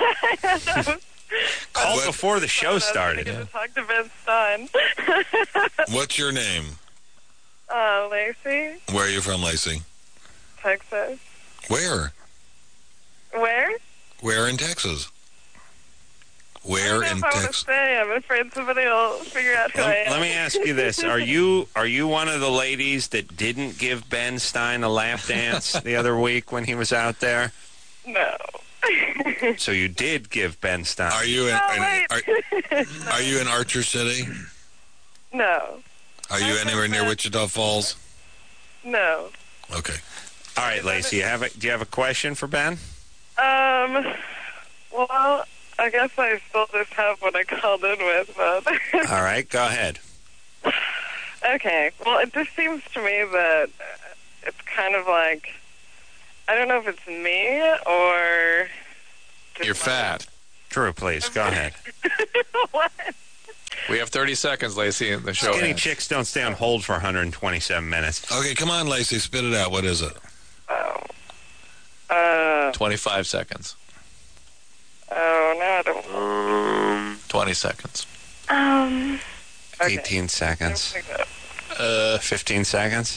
Called What- before the show started. I was gonna talk to Ben Stein. What's your name? uh, Lacey, Where are you from, Lacey? Texas. Where? Where? Where in Texas? I Where don't in know if I want to Texas? say. I'm afraid somebody will figure out who I Let, am. let me ask you this: Are you are you one of the ladies that didn't give Ben Stein a lap dance the other week when he was out there? No. So you did give Ben Stein. Are you in? Oh, in- wait. are, are you in Archer City? No. Are you anywhere near Wichita Falls? No. Okay. All right, Lacey. You have a, do you have a question for Ben? Um, well, I guess I still just have what I called in with, but... All right, go ahead. Okay, well, it just seems to me that it's kind of like... I don't know if it's me or... just You're my- fat. Drew, please go ahead. What? We have thirty seconds, Lacey, in the show. Skinny ends. chicks don't stay on hold for one hundred twenty-seven minutes. Okay, come on, Lacey, spit it out. What is it? Oh. Uh, twenty-five seconds. oh, no, I don't... Um, twenty seconds. Um, Okay. eighteen seconds. Uh, fifteen seconds.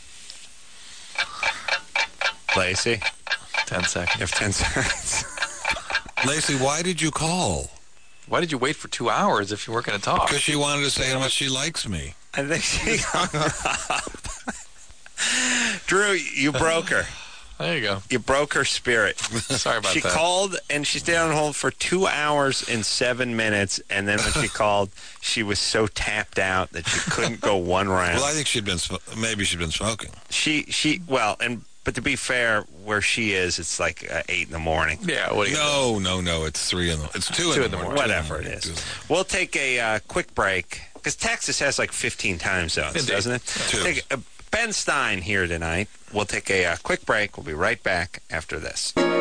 Lacey, ten seconds. you have ten seconds. Lacey, why did you call? Why did you wait for two hours if you weren't going to talk? Because she wanted to say how much she likes me. I think she hung up. Drew, you broke her. There you go. You broke her spirit. Sorry about She that. called, and she stayed on hold for two hours and seven minutes, and then when she called, she was so tapped out that she couldn't go one round. Well, I think she'd been, sm- maybe she'd been smoking. She, she, well, and but to be fair, where she is, it's like uh, eight in the morning. Yeah, what do you No, no, no, it's three in the, it's two, Two in the morning. Whatever it Two in is. the morning. We'll take a uh, quick break, because Texas has like fifteen time zones, Indeed. doesn't it? Two. Take a, Ben Stein here tonight. We'll take a uh, quick break. We'll be right back after this. Oh,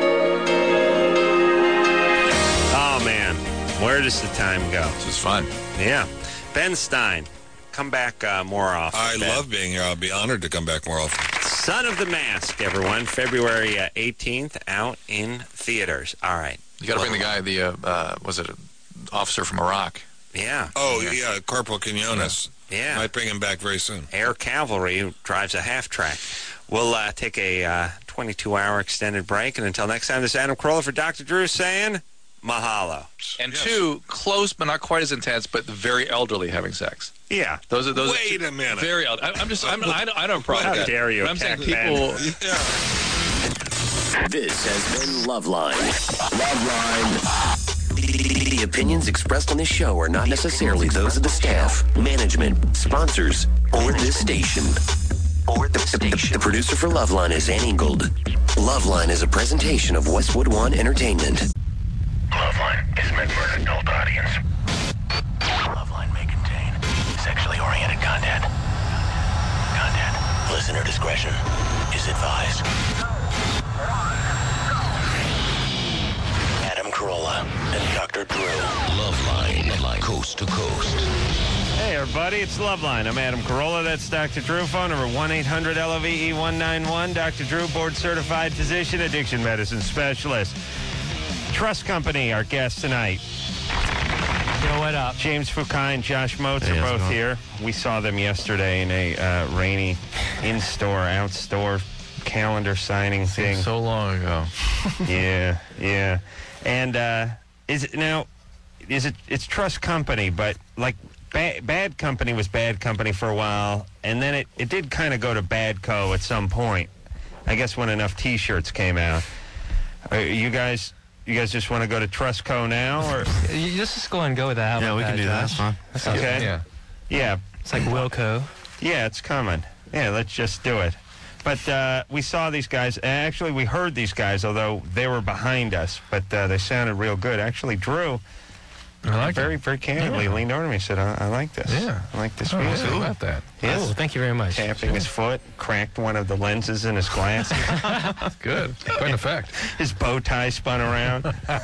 man. Where does the time go? This is fun. Yeah. Ben Stein. Come back uh, more often. I Ben. love being here. I'll be honored to come back more often. Son of the Mask, everyone. February uh, eighteenth, out in theaters. All right. You got to bring the guy, the, uh, uh, was it an officer from Iraq? Yeah. Oh, yeah, Corporal Quinones. Yeah. Might bring him back very soon. Air Cavalry, who drives a half-track. We'll uh, take a uh, twenty-two hour extended break, and until next time, this is Adam Carolla for Doctor Drew saying mahalo. And Yes. two, close but not quite as intense, but very elderly having sex. Yeah. Those are those. Wait are a minute. Very elderly. I'm just. I'm, I don't. I don't have a problem. How with that. dare you But I'm saying attack people. Yeah. This has been Loveline. Loveline. The opinions expressed on this show are not necessarily those of the staff, management, sponsors, or this station. Or the station. The producer for Loveline is Ann Ingold. Loveline is a presentation of Westwood One Entertainment. Loveline is meant for an adult audience. Loveline may contain sexually oriented content. Content. Listener discretion is advised. Adam Carolla and Doctor Drew. Loveline. Loveline. Coast to coast. Hey, everybody, it's Loveline. I'm Adam Carolla. That's Doctor Drew. Phone number one eight hundred L O V E one nine one. Doctor Drew, board-certified physician, addiction medicine specialist. Trust Company, our guest tonight. Yo, what up? James Fukai and Josh Motes Hey, are how's it both going? here. We saw them yesterday in a uh, rainy in-store, out-store calendar signing thing. Seems so long ago. yeah, yeah. And uh, is it now? Is it? It's Trust Company, but like ba- Bad Company was Bad Company for a while, and then it, it did kind of go to Bad Co. at some point. I guess when enough T-shirts came out. Are you guys? You guys just want to go to Trust Co. now, or You just, just go and go with that. Yeah, How we about can do that. That's fine. That sounds Okay. good. Yeah. yeah, It's like Wilco. yeah, it's coming. Yeah, let's just do it. But uh, we saw these guys. Actually, we heard these guys, although they were behind us. But uh, they sounded real good. Actually, Drew, I like very, it. very candidly Yeah. leaned over to me and said, I, I like this. Yeah. I like this Oh, music. how about that? Yes. Oh, thank you very much. Tapping his foot, cracked one of the lenses in his glasses. That's good. Quite an effect. His bow tie spun around.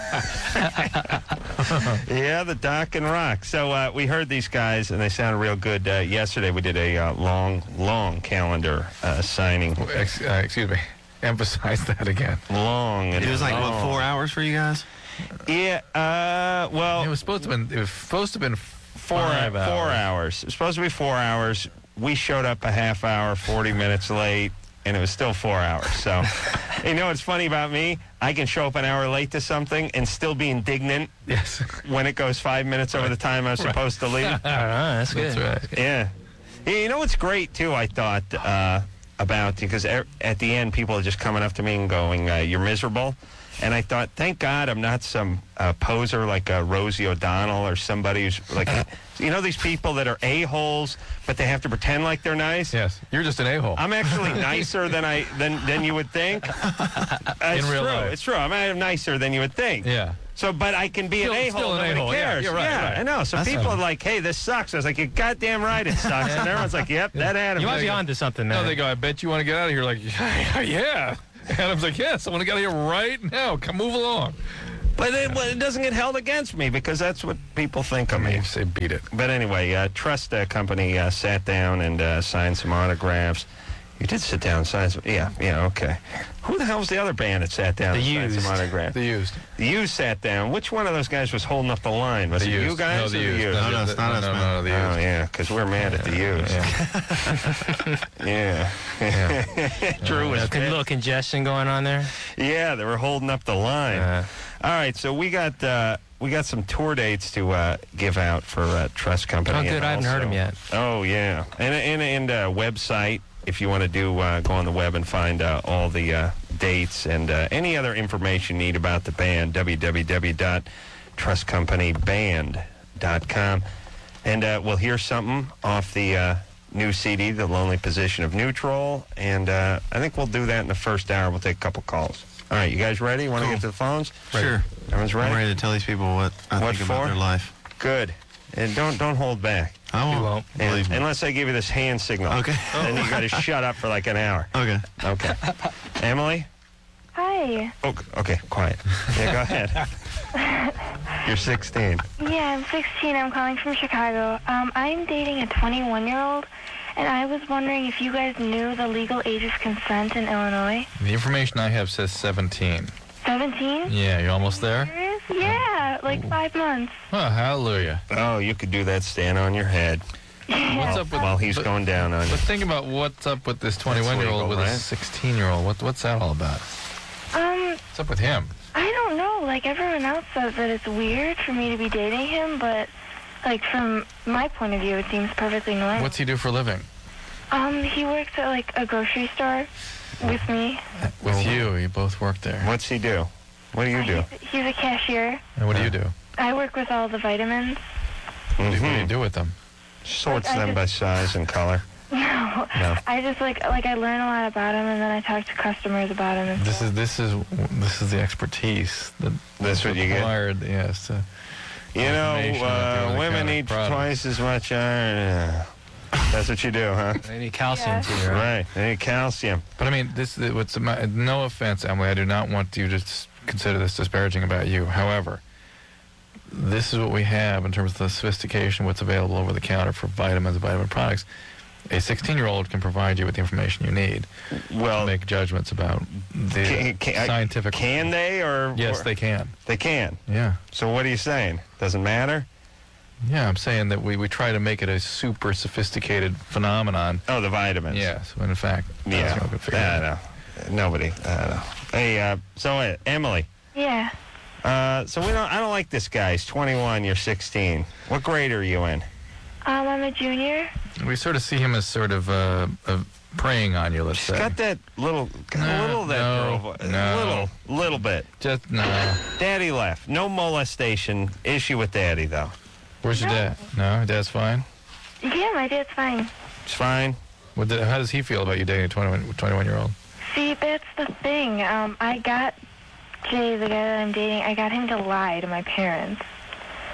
Yeah, the Doc and Rock. So uh, we heard these guys, and they sounded real good. Uh, yesterday we did a uh, long, long calendar uh, signing. Well, ex- uh, excuse me. Emphasize that again. Long. And It was like, long. what, four hours for you guys? Yeah, uh, well... It was supposed to have been, it was supposed to have been Four, five hours. four hours. It was supposed to be four hours. We showed up a half hour, forty minutes late, and it was still four hours. So, you know what's funny about me? I can show up an hour late to something and still be indignant Yes. when it goes five minutes over the time I was supposed to leave. All right, that's good. That's right. Yeah. Yeah, you know what's great, too, I thought, uh, about, because er, at the end, people are just coming up to me and going, uh, you're miserable. And I thought, thank God I'm not some uh, poser like uh, Rosie O'Donnell or somebody who's like, you know, these people that are a-holes, but they have to pretend like they're nice. Yes. You're just an a-hole. I'm actually nicer than I than than you would think. Uh, it's In real true. life. It's true. I'm, I'm nicer than you would think. Yeah. So, but I can be Still- an a-hole. still an Nobody a-hole. Yeah, cares. you're right, Yeah, right. I know. So That's people fine. are like, hey, this sucks. I was like, you're goddamn right it sucks. And everyone's like, yep, that Adam. You might be thing. onto something, man. No, they go, I bet you want to get out of here. Like, yeah. yeah. Adam's like, yes, I want to get out of here right now. Come move along. But it, well, it doesn't get held against me because that's what people think of me. You say beat it. But anyway, uh, Trust uh, Company uh, sat down and uh, signed some autographs. You did sit down and sign some... Yeah, yeah, okay. Who the hell was the other band that sat down The and signed Used. some autographs? The Used. The Used sat down. Which one of those guys was holding up the line? Was The it you Used. guys No, or the the Used. Used? No, no, it's not no, us, no, man. no, the Oh, Used. yeah, because we're mad at the Used. Yeah. Yeah. Drew was a pissed. little congestion going on there. Yeah, they were holding up the line. Uh, All right, so we got uh, we got some tour dates to uh, give out for uh, Trust Company. Oh, good. and I haven't heard also- 'em yet. Oh, yeah. And and and a website if you want to do uh, go on the web and find uh, all the uh, dates and uh, any other information you need about the band. w w w dot trust company band dot com. And uh, we'll hear something off the uh, new C D, The Lonely Position of Neutral. And uh, I think we'll do that in the first hour. We'll take a couple calls. All right, you guys ready? Want to Cool. get to the phones? Sure. Everyone's ready? I'm ready to tell these people what I What think for? about their life. Good. And don't don't hold back. I won't. won't. And- Believe me. unless I give you this hand signal. Okay. Then you got to shut up for like an hour. Okay. Okay. Emily? Hi. Oh, okay, quiet. Yeah, go ahead. You're sixteen. Yeah, I'm sixteen. I'm calling from Chicago. Um, I'm dating a twenty-one-year-old, and I was wondering if you guys knew the legal age of consent in Illinois. The information I have says seventeen. seventeen? Yeah, you're almost there? Serious? Yeah, like five months. Oh, hallelujah. Oh, you could do that stand on your head What's up with, while he's but, going down on you. But think about what's up with this twenty-one-year-old legal, with right? a sixteen-year-old. What, what's that all about? Um, What's up with him? I don't know. Like, everyone else says that it's weird for me to be dating him, but, like, from my point of view, it seems perfectly normal. What's he do for a living? Um, he works at, like, a grocery store with me. With you. You both work there. What's he do? What do you do? He's, he's a cashier. And what do you do? I work with all the vitamins. What, do you, what do you Mhm. do with them? Sorts I them just- by size and color. No, No. I just, like, like, I learn a lot about him, and then I talk to customers about him. And This stuff. is this is this is the expertise that That's what you get? required. Yes. To, You know, information that goes uh, with women kind of need product. twice as much iron. Uh, That's what you do, huh? They need calcium Yeah. too, right? Right. They need calcium. But I mean, this is what's my- no offense, Emily. I do not want you to s- consider this disparaging about you. However, this is what we have in terms of the sophistication, what's available over the counter for vitamins and vitamin products. A sixteen-year-old can provide you with the information you need Well, to make judgments about the Can- can- scientific. Can they or Yes, or- they can. They can. Yeah. So what are you saying? Doesn't matter? Yeah, I'm saying that we, we try to make it a super sophisticated phenomenon. Oh, the vitamins. Yes, when in fact, that's Yeah. no good figure. I know. Nobody. I don't know. Hey, uh, so uh, Emily. Yeah. Uh, so we don't. I don't like this guy. He's twenty-one. You're sixteen. What grade are you in? Um, I'm a junior. We sort of see him as sort of uh, uh, preying on you, let's She's say. got that little, got a No, little of that no, girl voice. no. Little, little bit. Just, no. Daddy left. No molestation issue with Daddy though. Where's your dad? No, your dad's fine? Yeah, my dad's fine. It's fine. What did, how does he feel about you dating a twenty-one, twenty-one-year-old? See, that's the thing. Um, I got Jay, the guy that I'm dating, I got him to lie to my parents. Yeah.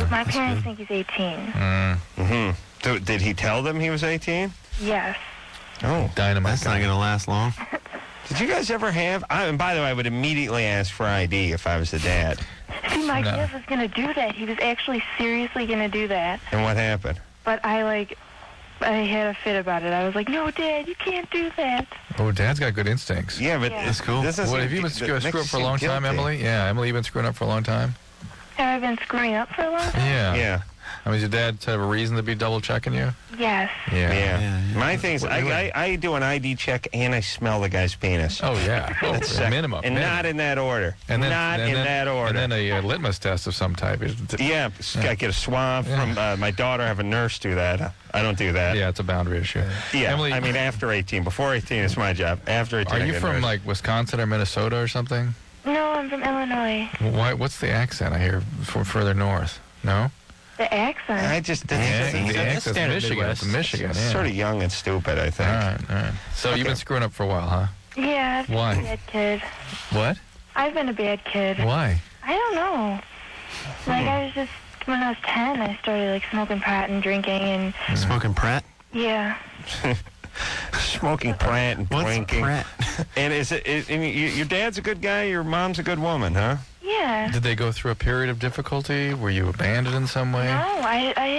My parents think he's eighteen. Mm. Mm-hmm. So, did he tell them he was eighteen? Yes. Oh, dynamite. That's not going to last long. Did you guys ever have? I, and by the way, I would immediately ask for I D if I was the dad. See, my No. dad was going to do that. He was actually seriously going to do that. And what happened? But I, like, I had a fit about it. I was like, no, Dad, you can't do that. Oh, Dad's got good instincts. Yeah, but Yeah. That's cool. This is What, have you been screw, screwed up for a long time, Emily? Yeah, Emily, you've been screwing up for a long time? Have I been screwing up for a long time? Yeah. Yeah. I mean, does your dad have a reason to be double checking you? Yes. Yeah. Yeah. My thing is, What- I, what- I, I do an I D check and I smell the guy's penis. Oh, yeah. Oh, That's sec- minimum. And minimum. not in that order. And then, not and in then, that order. And then a uh, litmus test of some type. Yeah, I get a swab from uh, my daughter. I have a nurse do that. I don't do that. Yeah, it's a boundary issue. Yeah, Emily, I mean after eighteen. Before eighteen is my job. After eighteen, are I you get a from nurse. like Wisconsin or Minnesota or something? No, I'm from Illinois. Why? What's the accent I hear from further north? No. The accent. I just Yeah, that's, the that's, accent's standard Michigan. Midwest. It's Michigan. It's Yeah. sort of young and stupid, I think. All right, all right. So Okay. you've been screwing up for a while, huh? Yeah, I've been Why? a bad kid. What? I've been a bad kid. Why? I don't know. Like, I was just, when I was ten, I started, like, smoking pot and drinking, and, Smoking Pratt? yeah. Smoking plant and What's drinking. Pratt? And is it? Is, I mean, you, your dad's a good guy. Your mom's a good woman, huh? Yeah. Did they go through a period of difficulty? Were you abandoned in some way? No, I, I